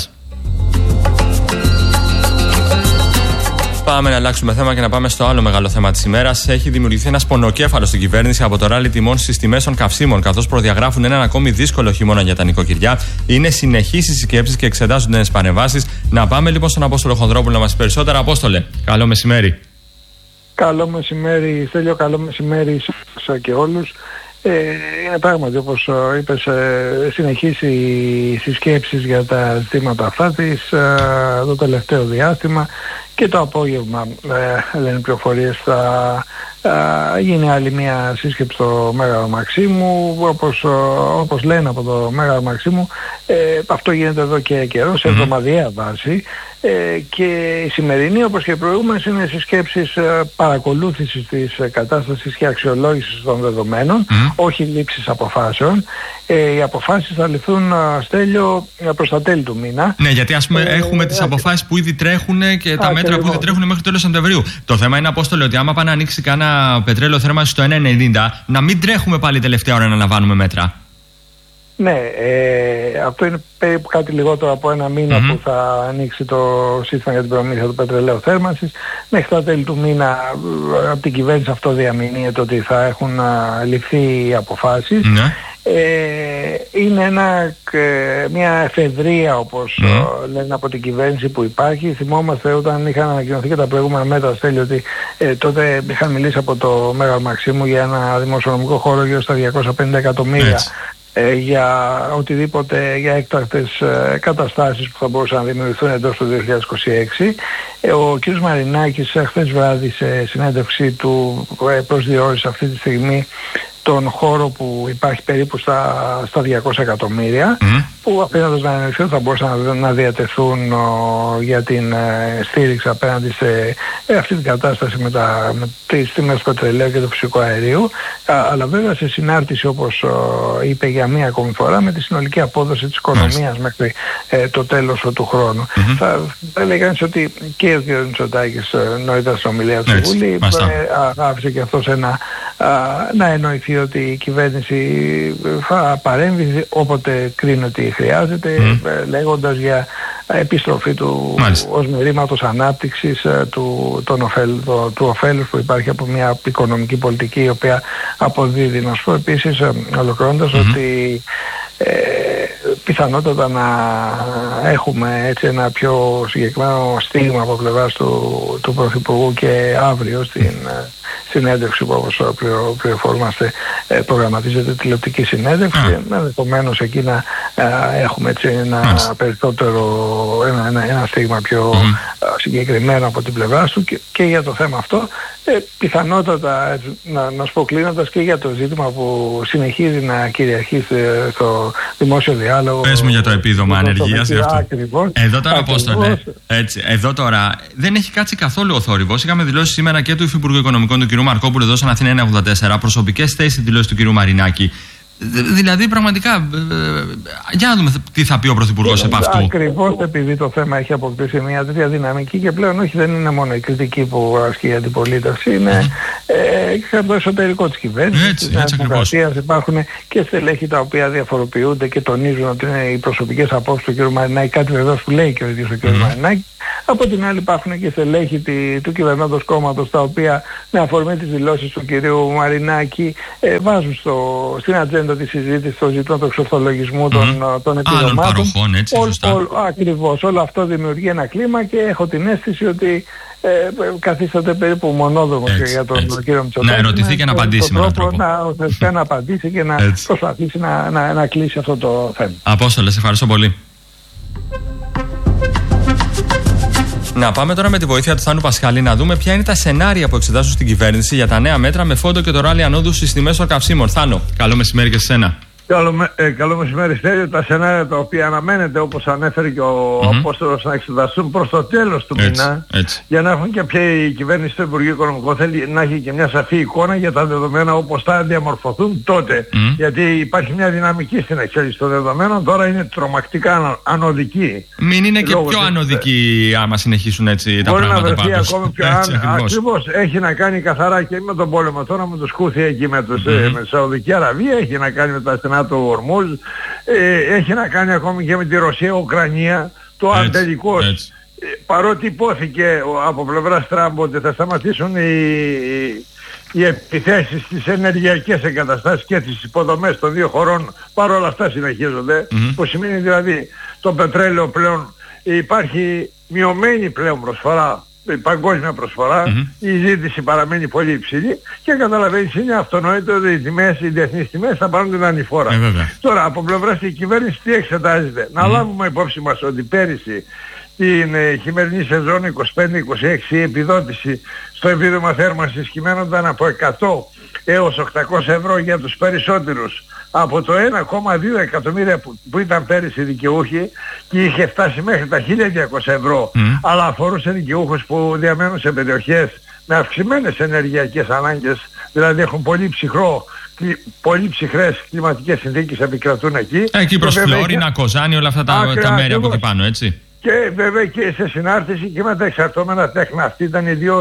Πάμε να αλλάξουμε θέμα και να πάμε στο άλλο μεγάλο θέμα της ημέρας. Έχει δημιουργηθεί ένας πονοκέφαλος στην κυβέρνηση από το ράλι τιμών στις τιμές των καυσίμων, καθώς προδιαγράφουν έναν ακόμη δύσκολο χειμώνα για τα νοικοκυριά. Είναι συνεχείς οι συσκέψεις και εξετάζονται νέες παρεμβάσεις. Να πάμε λοιπόν στον Απόστολο Χονδρόπουλο να μας πει περισσότερα. Απόστολε, καλό μεσημέρι. Καλό μεσημέρι, Στέλιο, καλό μεσημέρι σε και όλους. Είναι πράγματι, όπως είπες, συνεχείς οι συσκέψεις για τα ζητήματα αυτά το τελευταίο διάστημα, και το απόγευμα, λένε πληροφορίες, θα γίνει άλλη μια σύσκεψη στο Μέγαρο Μαξίμου. Όπως λένε από το Μέγαρο Μαξίμου, αυτό γίνεται εδώ και καιρό, σε εβδομαδιαία βάση, και η σημερινή, όπως και οι προηγούμενες, είναι συσκέψεις παρακολούθησης της κατάστασης και αξιολόγησης των δεδομένων, όχι λήψης αποφάσεων. Οι αποφάσεις θα ληφθούν, Στέλιο, προς τα τέλη του μήνα. Ναι, γιατί ας πούμε έχουμε τις αποφάσεις που ήδη τρέχουν και τα μέτρα που ήδη τρέχουν μέχρι τέλος Σεπτεμβρίου. Το θέμα είναι, Απόστολε, ότι άμα πάνε να ανοίξει κανένα πετρέλαιο θέρμανσης στο 1,90, να μην τρέχουμε πάλι τελευταία ώρα να λαμβάνουμε μέτρα. Ναι, αυτό είναι περίπου κάτι λιγότερο από ένα μήνα που θα ανοίξει το σύστημα για την προμήθεια του πετρελαίου θέρμανσης. Μέχρι τα τέλη του μήνα από την κυβέρνηση αυτό διαμηνύεται ότι θα έχουν ληφθεί οι αποφάσεις. Είναι μια εφεδρεία, όπως λένε από την κυβέρνηση, που υπάρχει. Θυμόμαστε όταν είχαν ανακοινωθεί και τα προηγούμενα μέτρα, Στέλιο, ότι τότε είχαν μιλήσει από το Μέγαρο Μαξίμου για ένα δημοσιονομικό χώρο γύρω στα 250 εκατομμύρια για οτιδήποτε, για έκτακτες καταστάσεις που θα μπορούσαν να δημιουργηθούν εντός του 2026. Ο κ. Μαρινάκης χθες βράδυ σε συνέντευξή του προσδιορίσε αυτή τη στιγμή τον χώρο που υπάρχει περίπου στα 200 εκατομμύρια, που αφήνοντας να εννοηθεί θα μπορούσαν να διατεθούν για την στήριξη απέναντι σε αυτή την κατάσταση με τις τιμές του πετρελαίου και του φυσικού αερίου, αλλά βέβαια σε συνάρτηση, όπως είπε για μία ακόμη φορά, με τη συνολική απόδοση της οικονομίας μέχρι το τέλος του χρόνου. Θα έλεγε κανείς ότι και ο κ. Μητσοτάκης νωρίτερα στην ομιλία του Βουλή άφησε και αυτός να εννοηθεί ότι η κυβέρνηση θα παρέμβει όποτε κρίνει ότι χρειάζεται, λέγοντας για επιστροφή του ως μερήματος ανάπτυξης του ωφέλους που υπάρχει από μια οικονομική πολιτική η οποία αποδίδει. Να σου πω επίσης, ολοκληρώνοντας, ότι πιθανότατα να έχουμε έτσι ένα πιο συγκεκριμένο στίγμα από πλευράς του Πρωθυπουργού και αύριο στην συνέντευξη που, όπως πληροφορούμαστε, προγραμματίζεται τηλεοπτική συνέντευξη, ενδεχομένως εκεί έχουμε έτσι ένα περισσότερο, ένα στίγμα πιο συγκεκριμένο από την πλευρά σου και για το θέμα αυτό. Πιθανότατα, να σου πω κλείνοντας, και για το ζήτημα που συνεχίζει να κυριαρχεί στο δημόσιο διάλογο. Πες μου για το επίδομα ανεργίας. Ακριβώς. Εδώ τώρα πώς το λέει. Εδώ τώρα δεν έχει κάτσει καθόλου ο θόρυβος. Είχαμε δηλώσει σήμερα και του Υφυπουργού Οικονομικών, του κ. Μαρκόπουλου, εδώ στην Αθήνα 184, προσωπικές θέσεις δηλώσεις του κ. Μαρινάκη. Δηλαδή, πραγματικά, για να δούμε τι θα πει ο Πρωθυπουργός επ' αυτού. Ακριβώς επειδή το θέμα έχει αποκτήσει μια τέτοια δυναμική και πλέον όχι, δεν είναι μόνο η κριτική που ασκεί η αντιπολίτευση, είναι και το εσωτερικό της κυβέρνησης, της Δημοκρατίας. Υπάρχουν και στελέχη τα οποία διαφοροποιούνται και τονίζουν ότι είναι οι προσωπικές απόψεις του κ. Μαρινάκη, κάτι βεβαίως που λέει και ο ίδιος ο κ. Μαρινάκη. Από την άλλη υπάρχουν και στελέχη του κυβερνώντος κόμματος, τα οποία με αφορμή τις δηλώσεις του κ. Μαρινάκη βάζουν στην ατζέντα τη συζήτηση το ζήτημα του εξορθολογισμού των επιδομάτων. Παροχών, έτσι, ακριβώς. Όλο αυτό δημιουργεί ένα κλίμα και έχω την αίσθηση ότι καθίσταται περίπου μονόδρομος για τον κύριο Μητσοτάκη. Να ερωτηθεί και να απαντήσει με έναν τρόπο. Να απαντήσει και να προσπαθήσει να κλείσει αυτό το θέμα. Απόστολε, σε ευχαριστώ πολύ. Να πάμε τώρα με τη βοήθεια του Θάνου Πασχάλη να δούμε ποια είναι τα σενάρια που εξετάζουν στην κυβέρνηση για τα νέα μέτρα με φόντο και το ράλι ανόδου στις τιμές των καυσίμων. Θάνο, καλό μεσημέρι και σε σένα. Καλό μεσημέρι, Στέλιο. Τα σενάρια τα οποία αναμένεται, όπως ανέφερε και ο Απόστολος, να εξεταστούν προς το τέλος του μήνα, για να έχουν και πια η κυβέρνηση του Υπουργείου Οικονομικών θέλει να έχει και μια σαφή εικόνα για τα δεδομένα όπως θα διαμορφωθούν τότε. Γιατί υπάρχει μια δυναμική στην εξέλιξη των δεδομένων, τώρα είναι τρομακτικά ανωδική. Μην είναι και πιο ανωδική άμα συνεχίσουν έτσι τα πράγματα. Μπορεί να βρεθεί ακόμη πιο ακριβώς. Έχει να κάνει καθαρά και με τον πόλεμο τώρα, με τους Χούθι εκεί με τη Σαουδική Αραβία, έχει να κάνει με τα στενά του Ορμούζ, έχει να κάνει ακόμη και με τη Ρωσία-Ουκρανία, το αν τελικώς, παρότι υπόθηκε από πλευράς Τραμπ ότι θα σταματήσουν οι επιθέσεις στις ενεργειακές εγκαταστάσεις και τις υποδομές των δύο χωρών, παρόλα αυτά συνεχίζονται, που σημαίνει δηλαδή το πετρέλαιο πλέον υπάρχει μειωμένη πλέον προσφορά, η παγκόσμια προσφορά, η ζήτηση παραμένει πολύ υψηλή και καταλαβαίνεις, είναι αυτονόητο ότι οι διεθνείς τιμές θα πάρουν την ανηφόρα. Τώρα από πλευράς της κυβέρνησης τι εξετάζεται? Να λάβουμε υπόψη μας ότι πέρυσι την χειμερινή σεζόν 25-26 η επιδότηση στο επίδομα θέρμανσης κυμαίνονταν από 100 έως 800 ευρώ για τους περισσότερους, από το 1,2 εκατομμύρια που ήταν πέρυσι δικαιούχοι, και είχε φτάσει μέχρι τα 1.200 ευρώ, αλλά αφορούσε δικαιούχους που διαμένουν σε περιοχές με αυξημένες ενεργειακές ανάγκες, δηλαδή έχουν πολύ ψυχρές κλιματικές συνθήκες επικρατούν εκεί. Εκεί προς Φλόρινα, Κοζάνη, όλα αυτά τα μέρη από εκεί πάνω, έτσι. Και βέβαια και σε συνάρτηση και με τα εξαρτώμενα τέχνα. Αυτοί ήταν οι δύο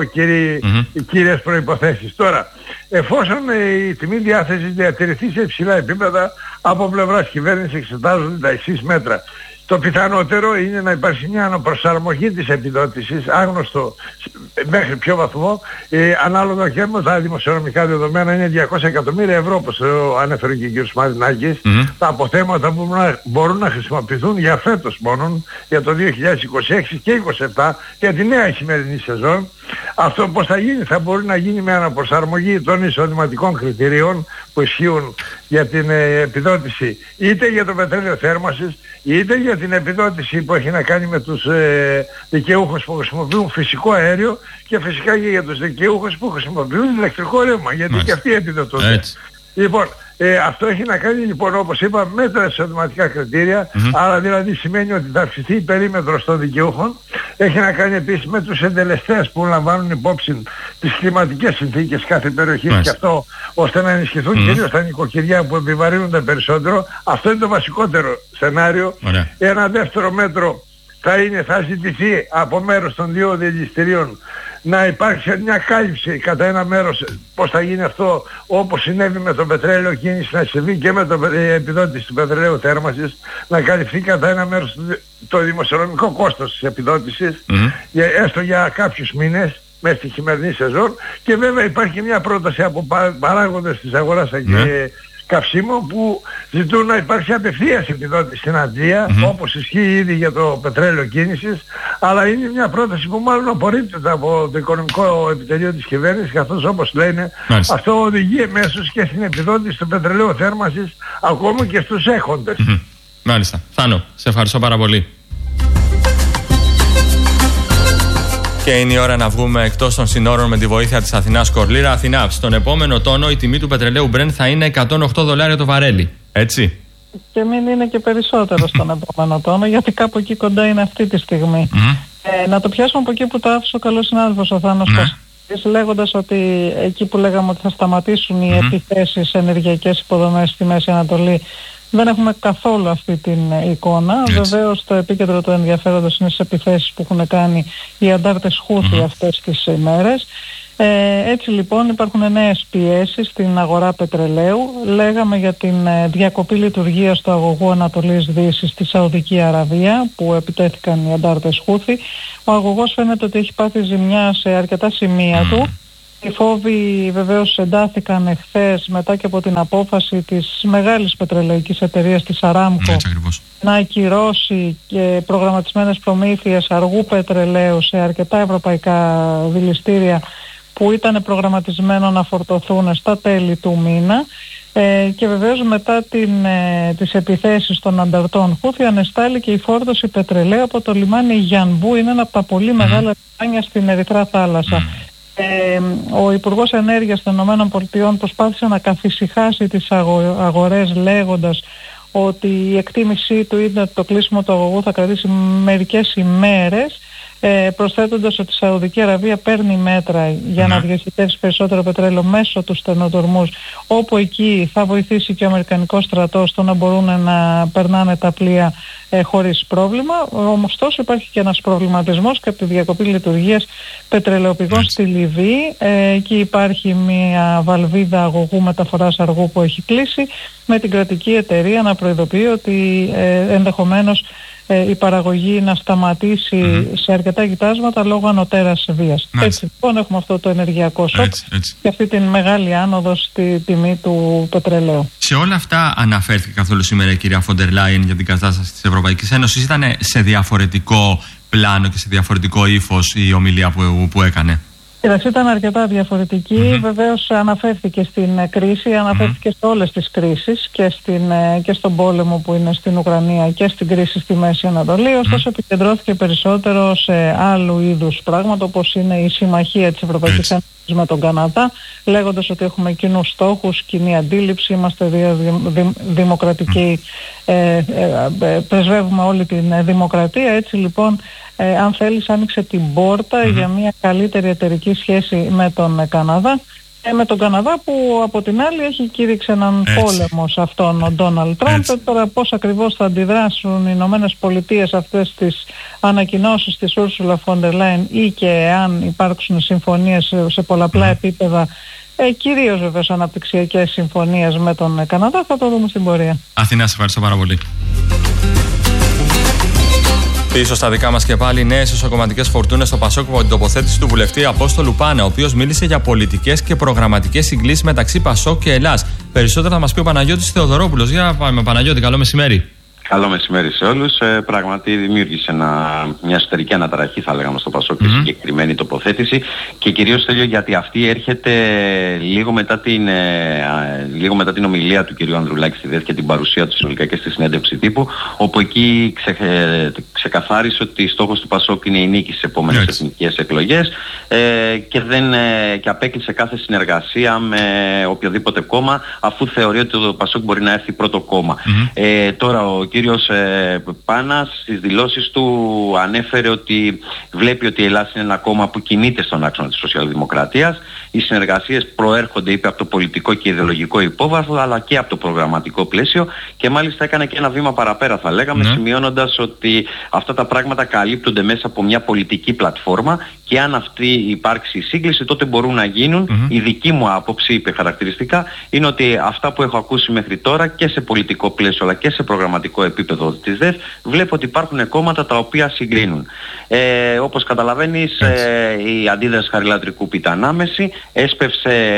κύριες προϋποθέσεις. Τώρα, εφόσον η τιμή διάθεσης διατηρηθεί σε υψηλά επίπεδα, από πλευράς κυβέρνησης εξετάζονται τα εξής μέτρα. Το πιθανότερο είναι να υπάρξει μια αναπροσαρμογή της επιδότησης, άγνωστο μέχρι ποιο βαθμό, ανάλογα και με τα δημοσιονομικά δεδομένα, είναι 200 εκατομμύρια ευρώ, όπως ανέφερε και ο κ. Μαρινάκης. Τα αποθέματα που μπορούν να χρησιμοποιηθούν για φέτος μόνο, για το 2026 και 2027, για τη νέα χειμερινή σεζόν. Αυτό πώς θα γίνει? Θα μπορεί να γίνει με αναπροσαρμογή των εισοδηματικών κριτηρίων που ισχύουν για την επιδότηση, είτε για το πετρέλαιο θέρμανσης, είτε για την επιδότηση που έχει να κάνει με τους δικαιούχους που χρησιμοποιούν φυσικό αέριο, και φυσικά και για τους δικαιούχους που χρησιμοποιούν ηλεκτρικό ρεύμα, γιατί και αυτοί επιδοτούνται. Λοιπόν, αυτό έχει να κάνει, λοιπόν, όπως είπα, με τα εισοδηματικά κριτήρια, άρα δηλαδή σημαίνει ότι θα αυξηθεί η περίμετρος των δικαιούχων. Έχει να κάνει επίσης με τους εντελεστές που λαμβάνουν υπόψη τις κλιματικές συνθήκες κάθε περιοχής, και αυτό ώστε να ενισχυθούν κυρίως τα νοικοκυριά που επιβαρύνονται περισσότερο. Αυτό είναι το βασικότερο σενάριο. Ένα δεύτερο μέτρο θα ζητηθεί από μέρος των δύο διελιστηρίων να υπάρξει μια κάλυψη κατά ένα μέρος. Πώς θα γίνει αυτό? Όπως συνέβη με το πετρέλαιο κίνηση, να συμβεί και με την επιδότηση του πετρελαίου θέρμανσης, να καλυφθεί κατά ένα μέρος το δημοσιονομικό κόστος της επιδότησης, έστω για κάποιους μήνες μέσα στη χειμερινή σεζόν. Και βέβαια υπάρχει μια πρόταση από παράγοντες της αγοράς και καυσίμων που ζητούν να υπάρξει απευθείας επιδότηση στην Αντλία, όπως ισχύει ήδη για το πετρέλαιο κίνησης, αλλά είναι μια πρόταση που μάλλον απορρίπτεται από το οικονομικό επιτελείο της κυβέρνησης, καθώς όπως λένε αυτό οδηγεί εμέσως και στην επιδότηση του πετρελαίου θέρμανσης ακόμα και στους έχοντες. Μάλιστα. Θάνο, σε ευχαριστώ πάρα πολύ. Και είναι η ώρα να βγούμε εκτός των συνόρων με τη βοήθεια της Αθηνάς Κορλήρα. Αθηνά, στον επόμενο τόνο η τιμή του πετρελαίου Brent θα είναι $108 το βαρέλι. Έτσι. Και μην είναι και περισσότερο στον επόμενο τόνο, γιατί κάπου εκεί κοντά είναι αυτή τη στιγμή. Να το πιάσουμε από εκεί που το άφησε ο καλός συνάδελφος ο Θάνος Κασίδης, λέγοντας ότι εκεί που λέγαμε ότι θα σταματήσουν οι επιθέσεις σε ενεργειακές υποδομές στη Μέση Ανατολή, δεν έχουμε καθόλου αυτή την εικόνα. Βεβαίως το επίκεντρο του ενδιαφέροντος είναι στις επιθέσεις που έχουν κάνει οι αντάρτες Χούθι αυτές τις ημέρες. Έτσι λοιπόν υπάρχουν νέες πιέσεις στην αγορά πετρελαίου. Λέγαμε για την διακοπή λειτουργίας του αγωγού Ανατολής Δύσης στη Σαουδική Αραβία που επιτέθηκαν οι αντάρτες Χούθι. Ο αγωγός φαίνεται ότι έχει πάθει ζημιά σε αρκετά σημεία του. Οι φόβοι βεβαίως εντάθηκαν εχθές μετά και από την απόφαση της μεγάλης πετρελαϊκής εταιρείας της Αράμκο να ακυρώσει και προγραμματισμένες προμήθειες αργού πετρελαίου σε αρκετά ευρωπαϊκά δηληστήρια που ήταν προγραμματισμένο να φορτωθούν στα τέλη του μήνα. Και βεβαίως μετά τις επιθέσεις των ανταρτών Χούθι ανεστάλλει και η φόρτωση πετρελαίου από το λιμάνι Γιανμπού. Είναι ένα από τα πολύ μεγάλα λιμάνια στην Ερυθρά Θάλασσα. Ο Υπουργός Ενέργειας των ΗΠΑ προσπάθησε να καθησυχάσει τις αγορές λέγοντας ότι η εκτίμησή του είναι ότι το κλείσιμο του αγωγού θα κρατήσει μερικές ημέρες, προσθέτοντας ότι η Σαουδική Αραβία παίρνει μέτρα για να διοχετεύσει περισσότερο πετρέλαιο μέσω του στενοτορμούς, όπου εκεί θα βοηθήσει και ο Αμερικανικός στρατός στο να μπορούν να περνάνε τα πλοία χωρίς πρόβλημα. Όμως τόσο υπάρχει και ένας προβληματισμός και από τη διακοπή λειτουργίας πετρελαιοπηγών στη Λιβύη. Εκεί υπάρχει μια βαλβίδα αγωγού μεταφοράς αργού που έχει κλείσει, με την κρατική εταιρεία να προειδοποιεί ότι ενδεχομένως η παραγωγή να σταματήσει σε αρκετά κοιτάσματα λόγω ανωτέρας βίας. Έτσι λοιπόν έχουμε αυτό το ενεργειακό σοκ και αυτή την μεγάλη άνοδο στη τιμή του πετρελαίου. Σε όλα αυτά αναφέρθηκε καθόλου σήμερα η κυρία Φοντερ Λάιεν για την κατάσταση της Ευρωπαϊκής Ένωσης? Ήταν σε διαφορετικό πλάνο και σε διαφορετικό ύφος η ομιλία που έκανε? Ήταν αρκετά διαφορετική. Βεβαίως αναφέρθηκε στην κρίση, αναφέρθηκε σε όλες τις κρίσεις και στον πόλεμο που είναι στην Ουκρανία και στην κρίση στη Μέση Ανατολή. Ωστόσο επικεντρώθηκε περισσότερο σε άλλου είδους πράγματα, όπως είναι η συμμαχία της Ευρωπαϊκής Ένωσης με τον Καναδά, λέγοντας ότι έχουμε κοινούς στόχους, κοινή αντίληψη, είμαστε δημοκρατικοί, πρεσβεύουμε όλη την δημοκρατία. Έτσι λοιπόν, αν θέλεις, άνοιξε την πόρτα για μια καλύτερη εταιρική σχέση με τον Καναδά. Με τον Καναδά που από την άλλη έχει κήρυξει έναν πόλεμο σε αυτόν ο Ντόναλντ Τραμπ. Τώρα πώς ακριβώς θα αντιδράσουν οι Ηνωμένες Πολιτείες αυτές τις ανακοινώσεις της Ursula von der Leyen ή και αν υπάρξουν συμφωνίες σε πολλαπλά επίπεδα, κυρίως βεβαίως αναπτυξιακές συμφωνίες με τον Καναδά, θα το δούμε στην πορεία. Αθηνά, σε ευχαριστώ πάρα πολύ. Πίσω στα δικά μας και πάλι, νέες εσωκομματικές φορτούνες στο Πασόκ από την τοποθέτηση του βουλευτή Απόστολου Πάνα, ο οποίος μίλησε για πολιτικές και προγραμματικές συγκλήσεις μεταξύ Πασόκ και Ελλάς. Περισσότερα θα μας πει ο Παναγιώτης Θεοδωρόπουλος. Για πάμε, Παναγιώτη, καλό μεσημέρι. Καλό μεσημέρι σε όλους. Πράγματι δημιούργησε μια εσωτερική αναταραχή, θα λέγαμε, στο Πασόκ και συγκεκριμένη τοποθέτηση, και κυρίως θέλω γιατί αυτή έρχεται λίγο μετά την ομιλία του κ. Ανδρουλάκη στη ΔΕΘ και την παρουσία του συνολικά και στη συνέντευξη τύπου, όπου εκεί ξεκαθάρισε ότι στόχος του Πασόκ είναι η νίκη στις επόμενες εθνικές εκλογές και απέκλεισε κάθε συνεργασία με οποιοδήποτε κόμμα, αφού θεωρεί ότι το Πασόκ μπορεί να έρθει πρώτο κόμμα. Τώρα ο κύριος Πάνας στις δηλώσεις του ανέφερε ότι βλέπει ότι η Ελλάδα είναι ένα κόμμα που κινείται στον άξονα της σοσιαλδημοκρατίας. Οι συνεργασίες προέρχονται, είπε, από το πολιτικό και ιδεολογικό υπόβαθρο, αλλά και από το προγραμματικό πλαίσιο, και μάλιστα έκανε και ένα βήμα παραπέρα, θα λέγαμε, σημειώνοντας ότι αυτά τα πράγματα καλύπτονται μέσα από μια πολιτική πλατφόρμα και αν αυτή υπάρξει σύγκληση, τότε μπορούν να γίνουν. Η δική μου άποψη, είπε χαρακτηριστικά, είναι ότι αυτά που έχω ακούσει μέχρι τώρα και σε πολιτικό πλαίσιο αλλά και σε προγραμματικό επίπεδο της ΔΕΘ, βλέπω ότι υπάρχουν κόμματα τα οποία συγκλίνουν. Όπως καταλαβαίνεις, η αντίδραση Χαριλατρικού ήταν άμεση, έσπευσε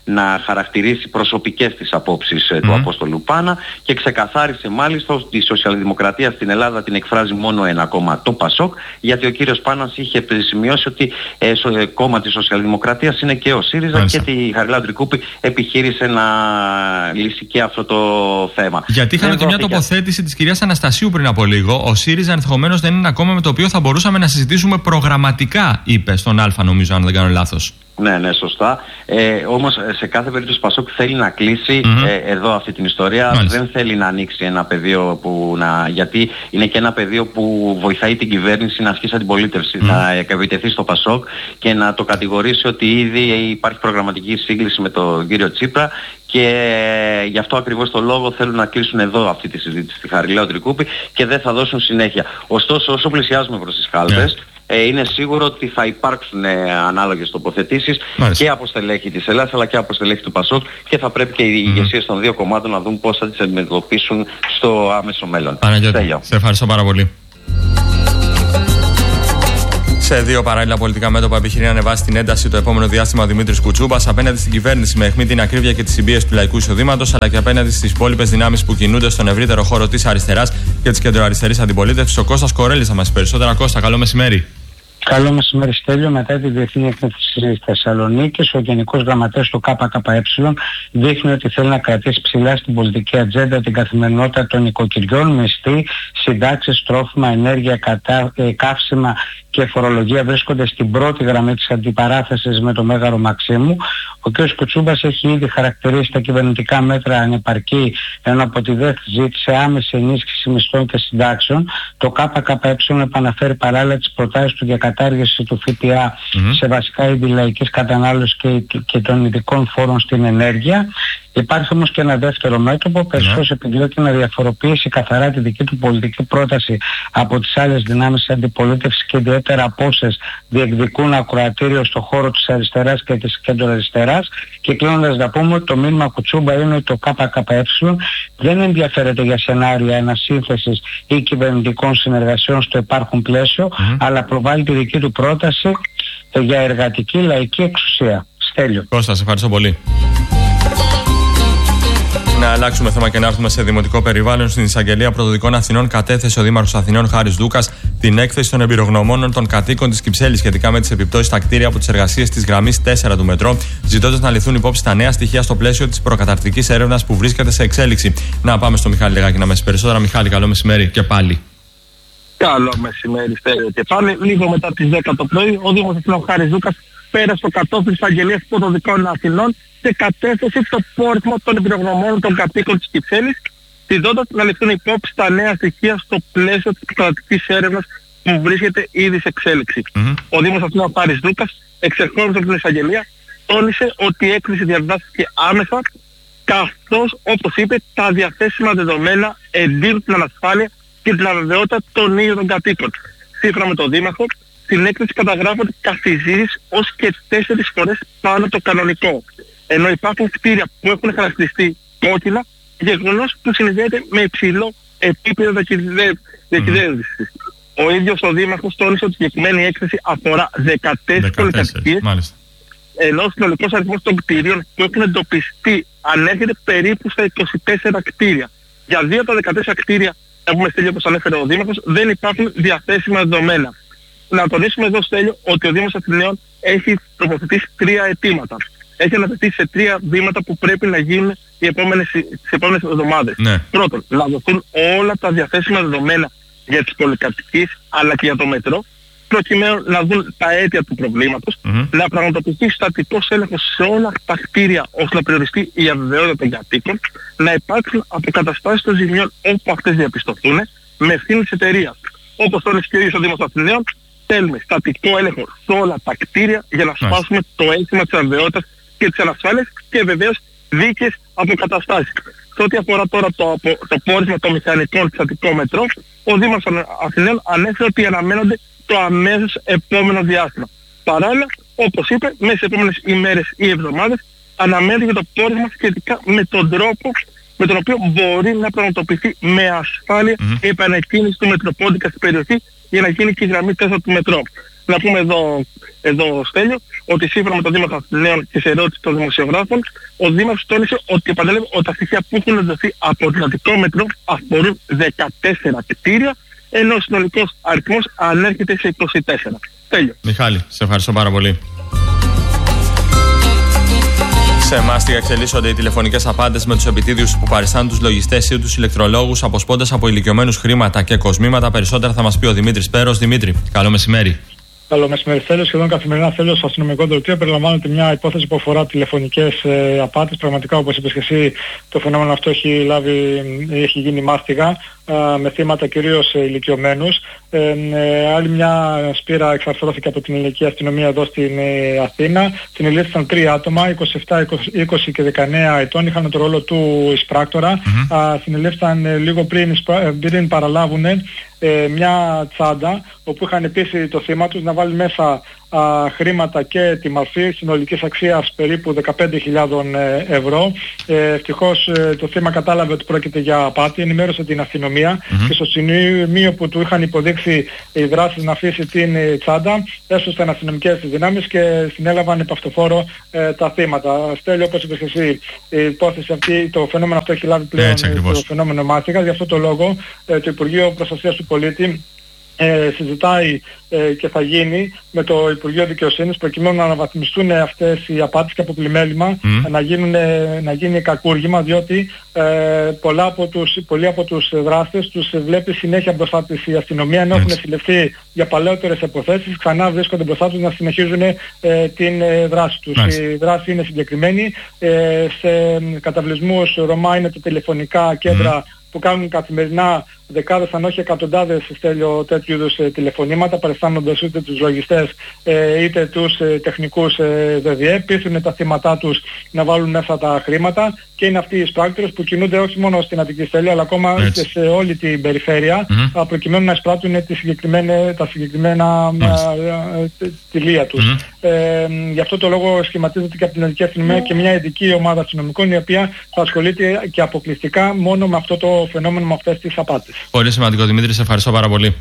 να χαρακτηρίσει προσωπικές της απόψεις του Απόστολου Πάνα και ξεκαθάρισε μάλιστα ότι η σοσιαλδημοκρατία στην Ελλάδα την εκφράζει μόνο ένα κόμμα, το ΠΑΣΟΚ, γιατί ο κύριος Πάνας είχε επισημειώσει ότι κόμμα της σοσιαλδημοκρατίας είναι και ο ΣΥΡΙΖΑ και τη Χαριλάου Τρικούπη επιχείρησε να λύσει και αυτό το θέμα. Γιατί είχαμε και μια τοποθέτηση της κυρίας Αναστασίου πριν από λίγο. Ο ΣΥΡΙΖΑ ενδεχομένως δεν είναι ένα κόμμα με το οποίο θα μπορούσαμε να συζητήσουμε προγραμματικά, είπε στον Α, νομίζω, αν δεν κάνω λάθος. Ναι, σωστά. Όμως σε κάθε περίπτωση ΠΑΣΟΚ θέλει να κλείσει εδώ αυτή την ιστορία. Μάλιστα. Δεν θέλει να ανοίξει ένα πεδίο γιατί είναι και ένα πεδίο που βοηθάει την κυβέρνηση να ασκήσει αντιπολίτευση, να επιτεθεί στο ΠΑΣΟΚ και να το κατηγορήσει ότι ήδη υπάρχει προγραμματική σύγκληση με τον κύριο Τσίπρα και γι' αυτό ακριβώς το λόγο θέλουν να κλείσουν εδώ αυτή τη συζήτηση στη Χαριλάου Τρικούπη και δεν θα δώσουν συνέχεια. Ωστόσο, όσο πλησιάζουμε προς τις κάλπες, είναι σίγουρο ότι θα υπάρξουν ανάλογες τοποθετήσεις και από στελέχη της Ελλάδας αλλά και από στελέχη του ΠΑΣΟΚ και θα πρέπει και οι ηγεσίες των δύο κομμάτων να δουν πώς θα τις αντιμετωπίσουν στο άμεσο μέλλον. Παναγιώτη, σε ευχαριστώ πάρα πολύ. Σε δύο παράλληλα πολιτικά μέτωπα επιχειρεί να ανεβάσει την ένταση το επόμενο διάστημα ο Δημήτρης Κουτσούμπας απέναντι στην κυβέρνηση με αιχμή την ακρίβεια και τη συμπίεση του λαϊκού εισοδήματος, αλλά και απέναντι στις υπόλοιπες δυνάμεις που κινούνται στον ευρύτερο χώρο της αριστεράς και της κεντροαριστερής αντιπολίτευσης. Ο Κώστας Κορέλης θα μας περισσότερα. Κώστα, καλό μεσημέρι. Καλό μεσημέρι, Στέλιο. Μετά τη Διεθνή Έκθεση της Θεσσαλονίκης, ο Γενικός Γραμματέας του ΚΚΕ δείχνει ότι θέλει να κρατήσει ψηλά στην πολιτική ατζέντα την καθημερινότητα των οικοκυριών. Μισθοί, συντάξεις, τρόφιμα, ενέργεια, καύσιμα και φορολογία βρίσκονται στην πρώτη γραμμή της αντιπαράθεσης με το Μέγαρο Μαξίμου. Ο κ. Κουτσούμπας έχει ήδη χαρακτηρίσει τα κυβερνητικά μέτρα ανεπαρκή, ενώ από τη ΔΕΘ ζήτησε άμεση ενίσχυση μισθών και συντάξεων. Το ΚΚΕ επαναφέρει παράλληλα τις προτάσεις του για κατάργηση του ΦΠΑ σε βασικά είδη λαϊκής κατανάλωσης και των ειδικών φόρων στην ενέργεια. Υπάρχει όμως και ένα δεύτερο μέτωπο, περισσότερο επιδιώκει να διαφοροποιήσει καθαρά τη δική του πολιτική πρόταση από τις άλλες δυνάμεις αντιπολίτευσης και ιδιαίτερα από όσες διεκδικούν ακροατήριο στο χώρο της αριστεράς και της κεντροαριστεράς. Και κλείνοντας να πούμε ότι το μήνυμα Κουτσούμπα είναι ότι το ΚΚΕ δεν ενδιαφέρεται για σενάρια ανασύνθεσης ή κυβερνητικών συνεργασιών στο υπάρχον πλαίσιο, αλλά προβάλλει τη δική του πρόταση για εργατική λαϊκή εξουσία. Στέλιο. Κώστα, σε ευχαριστώ πολύ. Να αλλάξουμε θέμα και να έρθουμε σε δημοτικό περιβάλλον. Στην Εισαγγελία Πρωτοδικών Αθηνών κατέθεσε ο Δήμαρχος Αθηνών Χάρης Δούκας την έκθεση των εμπειρογνωμόνων των κατοίκων της Κυψέλης σχετικά με τις επιπτώσεις στα κτίρια από τις εργασίες της γραμμής 4 του μετρό, ζητώντας να ληφθούν υπόψη τα νέα στοιχεία στο πλαίσιο της προκαταρκτικής έρευνας που βρίσκεται σε εξέλιξη. Να πάμε στο Μιχάλη Λεγάκη να μας περισσότερα. Μιχάλη, καλό μεσημέρι και πάλι. Καλό μεσημέρι, Στέλιο. Και πάλι λίγο μετά τις 10 το πρωί, ο Δήμος Αθηνών Χάρης Δούκας πέρασε στο κατόφλι της Αγγελίας Πρωτοδικών Αθηνών και κατέθεσε το πόρισμα των εμπειρογνωμόνων των κατοίκων της Κυψέλης, ζητώντας να ληφθούν υπόψη τα νέα στοιχεία στο πλαίσιο της προκαταρκτικής έρευνας που βρίσκεται ήδη σε εξέλιξη. Ο Δήμος Αθηνών Χάρης Δούκας, εξερχόμενος από την εισαγγελία, τόνισε ότι η έκθεση διαβιβάστηκε άμεσα, καθώς, όπως είπε, τα διαθέσιμα δεδομένα εντείνουν την ανασφάλεια και την αβεβαιότητα των ίδιων των κατοίκων. Σύμφωνα με τον Δήμαρχο, στην έκθεση καταγράφονται καθιζήσεις ως και 4 φορές πάνω το κανονικό. Ενώ υπάρχουν κτίρια που έχουν χαρακτηριστεί κόκκινα, γεγονός που συνδέεται με υψηλό επίπεδο διακυβέρνησης. Ο ίδιος ο Δήμαρχος τόνισε ότι η συγκεκριμένη έκθεση αφορά 14 πολυκατοικίες, ενώ ο συνολικός αριθμός των κτίριων που έχουν εντοπιστεί ανέρχεται περίπου στα 24 κτίρια. Για 2 από τα 14 κτίρια, όπως ανέφερε ο Δήμαρχος, δεν υπάρχουν διαθέσιμα δεδομένα. Να τονίσουμε εδώ, Στέλιο, ότι ο Δήμος Αθηναίων έχει τοποθετήσει 3 αιτήματα. Έχει αναθεθεί σε 3 βήματα που πρέπει να γίνουν τις επόμενες εβδομάδες. Πρώτον, να δοθούν όλα τα διαθέσιμα δεδομένα για τις πολυκατοικίες αλλά και για το μετρό, προκειμένου να δουν τα αίτια του προβλήματος, να πραγματοποιηθεί στατικός έλεγχος σε όλα τα κτίρια ώστε να περιοριστεί η αβεβαιότητα των κατοίκων, να υπάρξουν αποκαταστάσεις των ζημιών όπου αυτές διαπιστωθούν με ευθύνη της εταιρείας. Όπως τόνισε και ο ίδιος ο Δήμος Αθηναίων, θέλουμε στατικό έλεγχο σε όλα τα κτίρια για να σπάσουμε το αίσθημα της αβεβαιότητας και της ανασφάλειας και βεβαίως δίκαιες αποκαταστάσεις. Σε ό,τι αφορά τώρα το πόρισμα των μηχανικών στατικό μετρό, ο Δήμος Αθηναίων ανέφερε ότι αναμένονται το αμέσως επόμενο διάστημα. Παράλληλα, όπως είπε, μέσα στις επόμενες ημέρες ή εβδομάδες αναμένεται για το πόρισμα σχετικά με τον τρόπο με τον οποίο μπορεί να πραγματοποιηθεί με ασφάλεια η επανεκκίνηση του μετροπόντικα στην περιοχή για να γίνει και η γραμμή 4 του μετρό. Να πούμε εδώ Στέλιο, ότι σύμφωνα με το Δήμαρχο Αθηναίων και σε ερώτηση των δημοσιογράφων, ο Δήμαρχος τόνισε ότι επανέλαβε ότι τα στοιχεία που έχουν δοθεί από το Αττικό Μετρό αφορούν 14 κτίρια, ενώ ο συνολικός αριθμός ανέρχεται σε 24. Τέλειο. Μιχάλη, σε ευχαριστώ πάρα πολύ. Σε μάστιγα εξελίσσονται οι τηλεφωνικές απάτες με τους επιτίδιους που παριστάνουν τους λογιστές ή τους ηλεκτρολόγους, αποσπώντας από ηλικιωμένους χρήματα και κοσμήματα. Περισσότερα θα μας πει ο Δημήτρης Πέρος. Δημήτρη, καλό μεσημέρι. Καλό μεσημέρι. Θέλω σχεδόν καθημερινά θέλω στο αστυνομικό δελτίο. Περιλαμβάνεται μια υπόθεση που αφορά τηλεφωνικές απάτες. Πραγματικά, όπως είπες και εσύ, το φαινόμενο αυτό έχει γίνει μάστιγα με θύματα κυρίως ηλικιωμένους. Άλλη μια σπήρα εξαρθρώθηκε από την ελληνική αστυνομία εδώ στην Αθήνα. Συνελήφθησαν 3 άτομα, 27, 20 και 19 ετών. Είχαν το ρόλο του εισπράκτορα. Συνελήφθησαν λίγο πριν παραλάβουν μια τσάντα όπου είχαν πείσει το θύμα τους να βάλει μέσα χρήματα και τη μορφή συνολικής αξίας περίπου 15.000 ευρώ. Ευτυχώς το θύμα κατάλαβε ότι πρόκειται για απάτη, ενημέρωσε την αστυνομία και στο σημείο που του είχαν υποδείξει οι δράσεις να αφήσει την τσάντα, έσωσαν αστυνομικές δυνάμεις και συνέλαβαν επαυτοφόρο τα θύματα. Στέλιο, όπως είπες εσύ, η υπόθεση αυτή, το φαινόμενο αυτό έχει λάβει πλέον το φαινόμενο μάστιγα. Γι' αυτό το λόγο το Υπουργείο Προστασίας του Πολίτη συζητάει και θα γίνει με το Υπουργείο Δικαιοσύνης προκειμένου να αναβαθμιστούν αυτές οι απάτες και από πλημέλημα να γίνει κακούργημα, διότι πολλοί από τους δράστες τους βλέπει συνέχεια μπροστά της η αστυνομία, ενώ έχουν συλληφθεί για παλαιότερες υποθέσεις, ξανά βρίσκονται μπροστά τους να συνεχίζουν την δράση τους. Η δράση είναι συγκεκριμένη. Σε καταβλισμούς Ρωμά είναι τα τηλεφωνικά κέντρα που κάνουν καθημερινά δεκάδες αν όχι εκατοντάδες τέτοιου είδους τηλεφωνήματα, παριστάνοντας είτε τους λογιστές είτε τους τεχνικούς ΔΔΕ, πείθουν τα θύματά τους να βάλουν μέσα τα χρήματα και είναι αυτοί οι εισπράκτορες που κινούνται όχι μόνο στην Αττική Στέλιο αλλά ακόμα και σε όλη την περιφέρεια προκειμένου να εισπράττουν τα συγκεκριμένα τηλεία τους. Γι' αυτό το λόγο σχηματίζεται και από την Ελληνική Αστυνομία και μια ειδική ομάδα αστυνομικών η οποία θα ασχολείται και αποκλειστικά μόνο με αυτό το φαινόμενο, με αυτές τις απάτες. Πολύ σημαντικό, Δημήτρη, σε ευχαριστώ πάρα πολύ.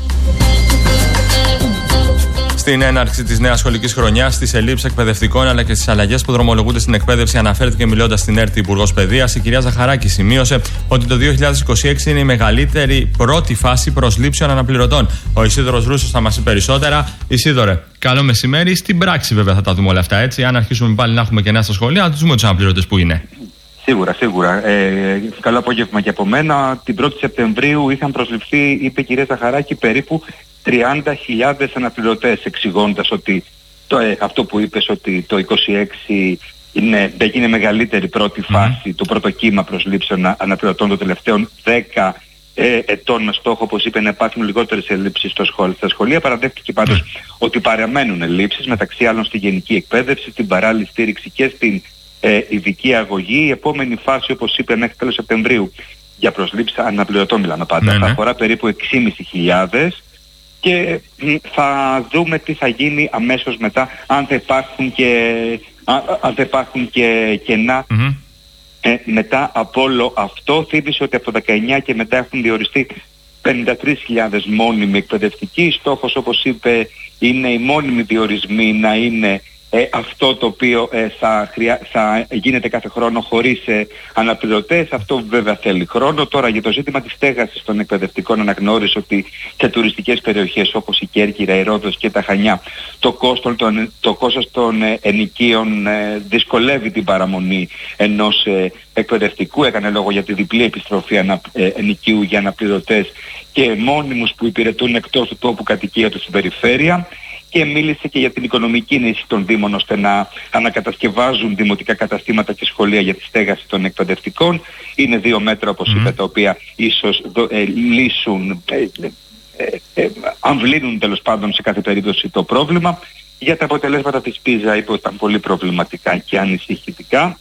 Στην έναρξη της νέας σχολικής χρονιάς, στις ελλείψεις εκπαιδευτικών αλλά και στις αλλαγές που δρομολογούνται στην εκπαίδευση, αναφέρθηκε μιλώντας στην ΕΡΤ Υπουργός Παιδείας. Η κυρία Ζαχαράκη σημείωσε ότι το 2026 είναι η μεγαλύτερη πρώτη φάση προσλήψεων αναπληρωτών. Ο Ισίδωρος Ρούσος θα μας πει περισσότερα. Ισίδωρε, καλό μεσημέρι. Στην πράξη, βέβαια, θα τα δούμε όλα αυτά έτσι. Αν αρχίσουμε πάλι να έχουμε κενά στα σχολεία, να τους δούμε τους αναπληρωτές που είναι. Σίγουρα. Καλό απόγευμα και από μένα. Την 1η Σεπτεμβρίου είχαν προσληφθεί, είπε η κυρία Ζαχαράκη, περίπου 30.000 αναπληρωτές, εξηγώντας ότι αυτό που είπες, ότι το 26 θα γίνει μεγαλύτερη πρώτη φάση, το πρώτο κύμα προσλήψεων αναπληρωτών των τελευταίων 10 ετών, με στόχο, όπως είπε, να υπάρχουν λιγότερες ελλείψεις στα σχολεία. Παραδέχτηκε πάντως ότι παραμένουν ελλείψεις, μεταξύ άλλων στη γενική εκπαίδευση, στην παράλληλη στήριξη και στην ειδική αγωγή. Η επόμενη φάση, όπως είπε, μέχρι τέλος Σεπτεμβρίου για προσλήψεις αναπληρωτών μιλάμε πάντα, θα αφορά περίπου 6.500 και θα δούμε τι θα γίνει αμέσως μετά, αν θα υπάρχουν και κενά μετά από όλο αυτό. Θύμισε ότι από το 19 και μετά έχουν διοριστεί 53.000 μόνιμοι εκπαιδευτικοί. Στόχος, όπως είπε, είναι οι μόνιμοι διορισμοί να είναι αυτό το οποίο θα γίνεται κάθε χρόνο χωρίς αναπληρωτές. Αυτό βέβαια θέλει χρόνο. Τώρα για το ζήτημα της στέγασης των εκπαιδευτικών, αναγνώρισε ότι σε τουριστικές περιοχές όπως η Κέρκυρα, η Ρόδος και τα Χανιά το κόστος των ενοικίων δυσκολεύει την παραμονή ενός εκπαιδευτικού. Έκανε λόγο για τη διπλή επιστροφή ενοικίου για αναπληρωτές και μόνιμους που υπηρετούν εκτός του τόπου κατοικία του στην περιφέρεια. Και μίλησε και για την οικονομική ενίσχυση των Δήμων ώστε να ανακατασκευάζουν δημοτικά καταστήματα και σχολεία για τη στέγαση των εκπαιδευτικών. Είναι 2 μέτρα, όπως είπε, τα οποία ίσως λύσουν, αμβλύνουν τέλος πάντων σε κάθε περίπτωση το πρόβλημα. Για τα αποτελέσματα της ΠΙΖΑ είπε ότι ήταν πολύ προβληματικά και ανησυχητικά.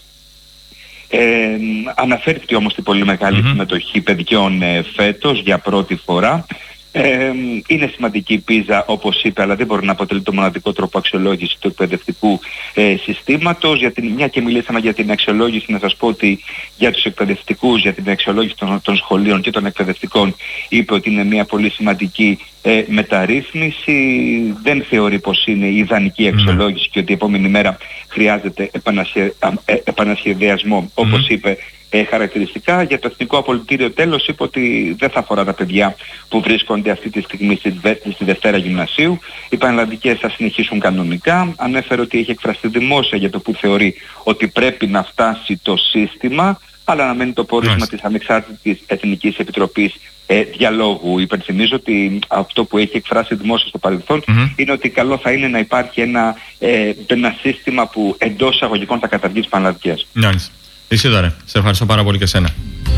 Αναφέρθηκε όμως την πολύ μεγάλη συμμετοχή παιδιών φέτος για πρώτη φορά. Είναι σημαντική η πίζα, όπως είπε, αλλά δεν μπορεί να αποτελεί το μοναδικό τρόπο αξιολόγηση του εκπαιδευτικού συστήματος. Μια και μιλήσαμε για την αξιολόγηση, να σας πω ότι για τους εκπαιδευτικούς, για την αξιολόγηση των σχολείων και των εκπαιδευτικών, είπε ότι είναι μια πολύ σημαντική μεταρρύθμιση. Δεν θεωρεί πως είναι η ιδανική αξιολόγηση και ότι η επόμενη μέρα χρειάζεται επανασχεδιασμό, όπως είπε χαρακτηριστικά. Για το Εθνικό Απολυτήριο τέλος είπε ότι δεν θα αφορά τα παιδιά που βρίσκονται αυτή τη στιγμή στη Δευτέρα Γυμνασίου. Οι πανελλαδικές θα συνεχίσουν κανονικά. Ανέφερε ότι έχει εκφραστεί δημόσια για το που θεωρεί ότι πρέπει να φτάσει το σύστημα, αλλά αναμένει το πόρισμα της Ανεξάρτητης Εθνικής Επιτροπής Διαλόγου. Υπενθυμίζω ότι αυτό που έχει εκφράσει δημόσια στο παρελθόν είναι ότι καλό θα είναι να υπάρχει ένα σύστημα που εντός εισαγωγικών θα καταργεί τις πανελλαδικές. Ισίδωρε, σε ευχαριστώ πάρα πολύ και εσένα.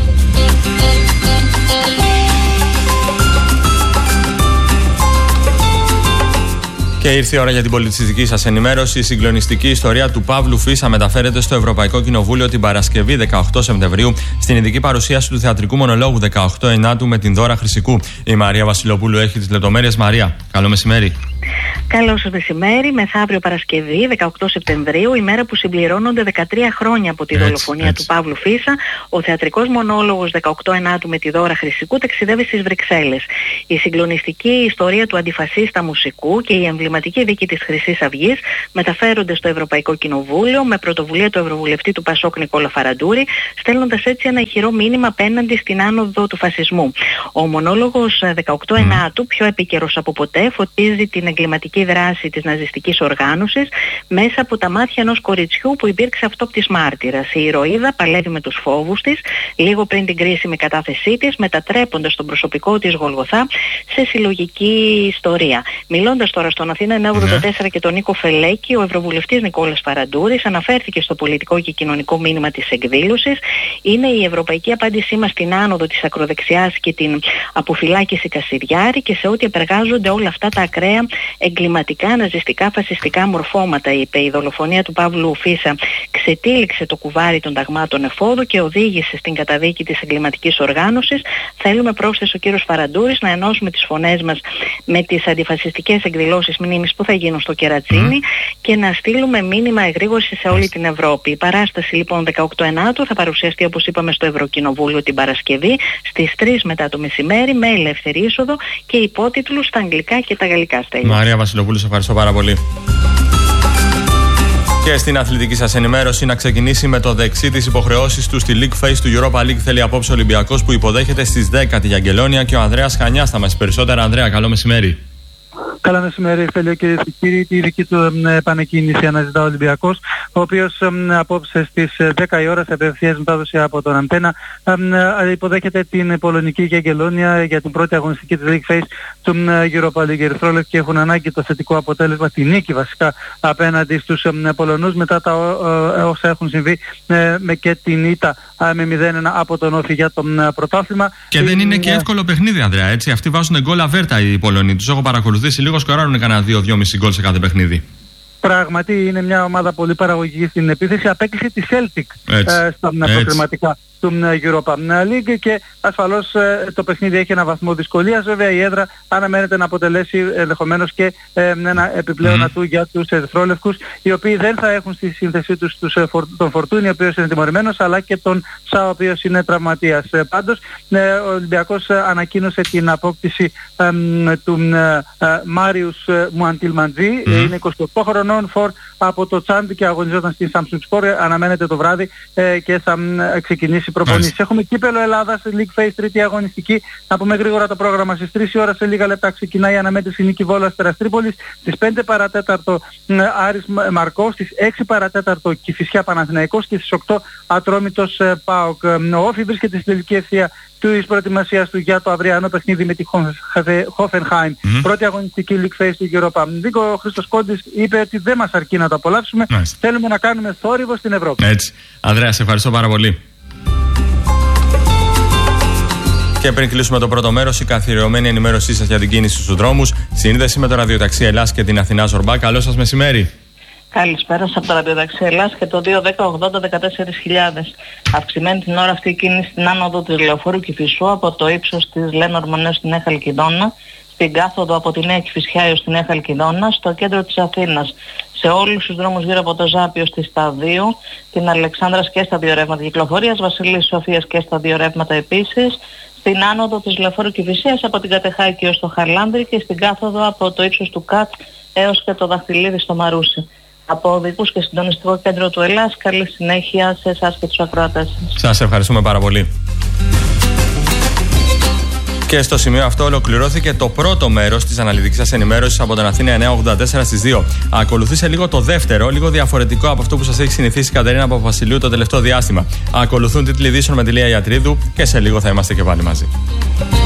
Και ήρθε η ώρα για την πολιτιστική σας ενημέρωση. Η συγκλονιστική ιστορία του Παύλου Φίσα μεταφέρεται στο Ευρωπαϊκό Κοινοβούλιο την Παρασκευή 18 Σεπτεμβρίου στην ειδική παρουσίαση του θεατρικού μονολόγου 18 Ενάτου με την Δώρα Χρυσικού. Η Μαρία Βασιλοπούλου έχει τις λεπτομέρειες. Μαρία, καλό μεσημέρι. Καλό σας μεσημέρι. Μεθαύριο Παρασκευή, 18 Σεπτεμβρίου, η μέρα που συμπληρώνονται 13 χρόνια από τη δολοφονία του Παύλου Φίσα, ο θεατρικός μονόλογος 18 Ενάτου με τη Δώρα Χρυσικού ταξιδεύει στις Βρυξέλλες. Η συγκλονιστική ιστορία του αντιφασίστα μουσικού και η εμβληματική δίκη της Χρυσής Αυγής μεταφέρονται στο Ευρωπαϊκό Κοινοβούλιο με πρωτοβουλία του Ευρωβουλευτή του Πασόκ Νικόλα Φαραντούρη, στέλνοντας έτσι ένα ηχηρό μήνυμα απέναντι στην άνοδο του φασισμού. Ο μονόλογος 18 Ενάτου, πιο επίκαιρος από ποτέ, φωτίζει την εγκληματική δράση της ναζιστικής οργάνωσης μέσα από τα μάτια ενός κοριτσιού που υπήρξε αυτόπτης μάρτυρας. Η ηρωίδα παλεύει με τους φόβους της λίγο πριν την κρίσιμη κατάθεσή της, μετατρέποντας τον προσωπικό της Γολγοθά σε συλλογική ιστορία. Μιλώντας τώρα στον Αθήνα 984 και τον Νίκο Φελέκη, ο Ευρωβουλευτής Νικόλας Φαραντούρης αναφέρθηκε στο πολιτικό και κοινωνικό μήνυμα της εκδήλωσης. Είναι η ευρωπαϊκή απάντησή μας στην άνοδο της ακροδεξιάς και την αποφυλάκηση Κασιδιάρη και σε ό,τι επεργάζονται όλα αυτά τα ακραία εγκληματικά, ναζιστικά, φασιστικά μορφώματα, είπε. Η δολοφονία του Παύλου Φίσα ξετύλιξε το κουβάρι των ταγμάτων εφόδου και οδήγησε στην καταδίκη της εγκληματικής οργάνωσης. Θέλουμε, πρόσθεσε ο κύριος Φαραντούρης, να ενώσουμε τις φωνές μας με τις αντιφασιστικές εκδηλώσεις μνήμης που θα γίνουν στο Κερατσίνι και να στείλουμε μήνυμα εγρήγορση σε όλη την Ευρώπη. Η παράσταση λοιπόν 18 Ενάτου θα παρουσιαστεί, όπως είπαμε, στο Ευρωκοινοβούλιο την Παρασκευή στις 3 μετά το μεσημέρι με ελεύθερη είσοδο και υπότιτλους στα αγγλικά και τα γαλλικά. Μαρία Βασιλοπούλου, σε ευχαριστώ πάρα πολύ. Και στην αθλητική σας ενημέρωση, να ξεκινήσει με το δεξί της υποχρεώσεις του στη League Phase του Europa League θέλει απόψε ο Ολυμπιακός που υποδέχεται στις 10 τη Γιαγγελόνια και ο Ανδρέας Χανιάς θα μας περισσότερα. Ανδρέα, καλό μεσημέρι. Καλό μεσημέρι, Στέλιο, κυρίες και κύριοι. Τη δική του επανεκκίνηση αναζητά ο Ολυμπιακός, ο οποίος απόψε στις 10 η ώρα σε απευθείας μετάδοση από τον Αντένα υποδέχεται την πολωνική Γιαγγελόνια για την πρώτη αγωνιστική της League Phase του Europa League. Οι ερυθρόλευκοι έχουν ανάγκη το θετικό αποτέλεσμα, τη νίκη βασικά απέναντι στους Πολωνούς μετά τα όσα έχουν συμβεί και την ήττα με 0-1 από τον Όφη για το πρωτάθλημα. Και δεν είναι και εύκολο παιχνίδι, Ανδρέα, έτσι. Αυτοί βάζουν γκολ αβέρτα οι Πολωνοί. Τους έχω παρακολουθήσει λίγο, σκοράρουν κανένα 2-2,5 γκολ σε κάθε παιχνίδι. Πράγματι είναι μια ομάδα πολύ παραγωγική στην επίθεση. Απέκλεισε τη Celtic στα προκριματικά του Europa League και ασφαλώς το παιχνίδι έχει ένα βαθμό δυσκολίας. Βέβαια η έδρα αναμένεται να αποτελέσει ενδεχομένως και ένα επιπλέον ατού για τους ερυθρόλευκους, οι οποίοι δεν θα έχουν στη σύνθεσή τους τον Φορτούνη, ο οποίος είναι τιμωρημένος, αλλά και τον Σα, ο οποίος είναι τραυματίας. Πάντως ο Ολυμπιακός ανακοίνωσε την απόκτηση του Μάριους Μουαντιλμαντζή. Είναι 28 χρονών, φορ από το Τσάντ και αγωνιζόταν στην Samsung Sport. Αναμένεται το βράδυ και θα ξεκινήσει προπονήσεις. Έχουμε κύπελλο Ελλάδας, League Phase, τρίτη αγωνιστική. Να πούμε γρήγορα το πρόγραμμα. Στις 3 η ώρα σε λίγα λεπτά ξεκινάει η αναμέτρηση Νίκη Βόλας Τεραστρίπολης. Στις 5 παρατέταρτο Άρης Μαρκό. Στις 6 παρατέταρτο Κηφισιά Παναθηναϊκός και στις 8 Ατρόμητος ΠΑΟΚ. Ο Όφη βρίσκεται στην τελική ευθεία της προετοιμασίας του για το αυριανό παιχνίδι με τη Hoffenheim. Πρώτη αγωνιστική League Phase του Europa. Ο Χρήστος Κόντης είπε ότι δεν μας αρκεί να το απολαύσουμε. Θέλουμε να κάνουμε θόρυβο στην Ευρώπη. Έτσι. Ανδρέα, σε ευχαριστώ πάρα πολύ. Και πριν κλείσουμε το πρώτο μέρος, η καθιερωμένη ενημέρωσή σας για την κίνηση στους δρόμους. Σύνδεση με το ραδιοταξί Ελλάς και την Αθηνά Ζορμπά. Καλό σας μεσημέρι. Καλησπέρα από το ραδιοταξί Ελλάς και το 2-10-80-14.000. Αυξημένη την ώρα αυτή η κίνηση στην άνοδο της Λεωφόρου Κηφισού από το ύψος της Λένορμαν έως τη Νέα Χαλκιδόνα, στην κάθοδο από τη Νέα Κηφισιά έως τη Νέα Χαλκιδόνα, στο κέντρο της Αθήνας. Σε όλους τους δρόμους γύρω από το Ζάπιο στη Σταδίου, την Αλεξάνδρας και στα δύο ρεύματα κυκλοφορίας, Βασιλής Σοφίας και στα δύο ρεύματα επίσης, στην άνοδο της Λεωφόρου Κηφισίας από την Κατεχάκη έως το Χαρλάνδρη και στην κάθοδο από το ύψος του ΚΑΤ έως και το Δαχτυλίδι στο Μαρούσι. Από οδικούς και συντονιστικό κέντρο του Ελλάς, καλή συνέχεια σε εσάς και τους ακροατές σας. Σας ευχαριστούμε πάρα πολύ. Και στο σημείο αυτό ολοκληρώθηκε το πρώτο μέρος της αναλυτικής σας ενημέρωσης από τον Αθήνα 984 στις 2. Ακολουθεί σε λίγο το δεύτερο, λίγο διαφορετικό από αυτό που σας έχει συνηθίσει η Κατερίνα Παπαβασιλείου το τελευταίο διάστημα. Ακολουθούν τίτλοι ειδήσεων με τη Λία Ιατρίδου και σε λίγο θα είμαστε και πάλι μαζί.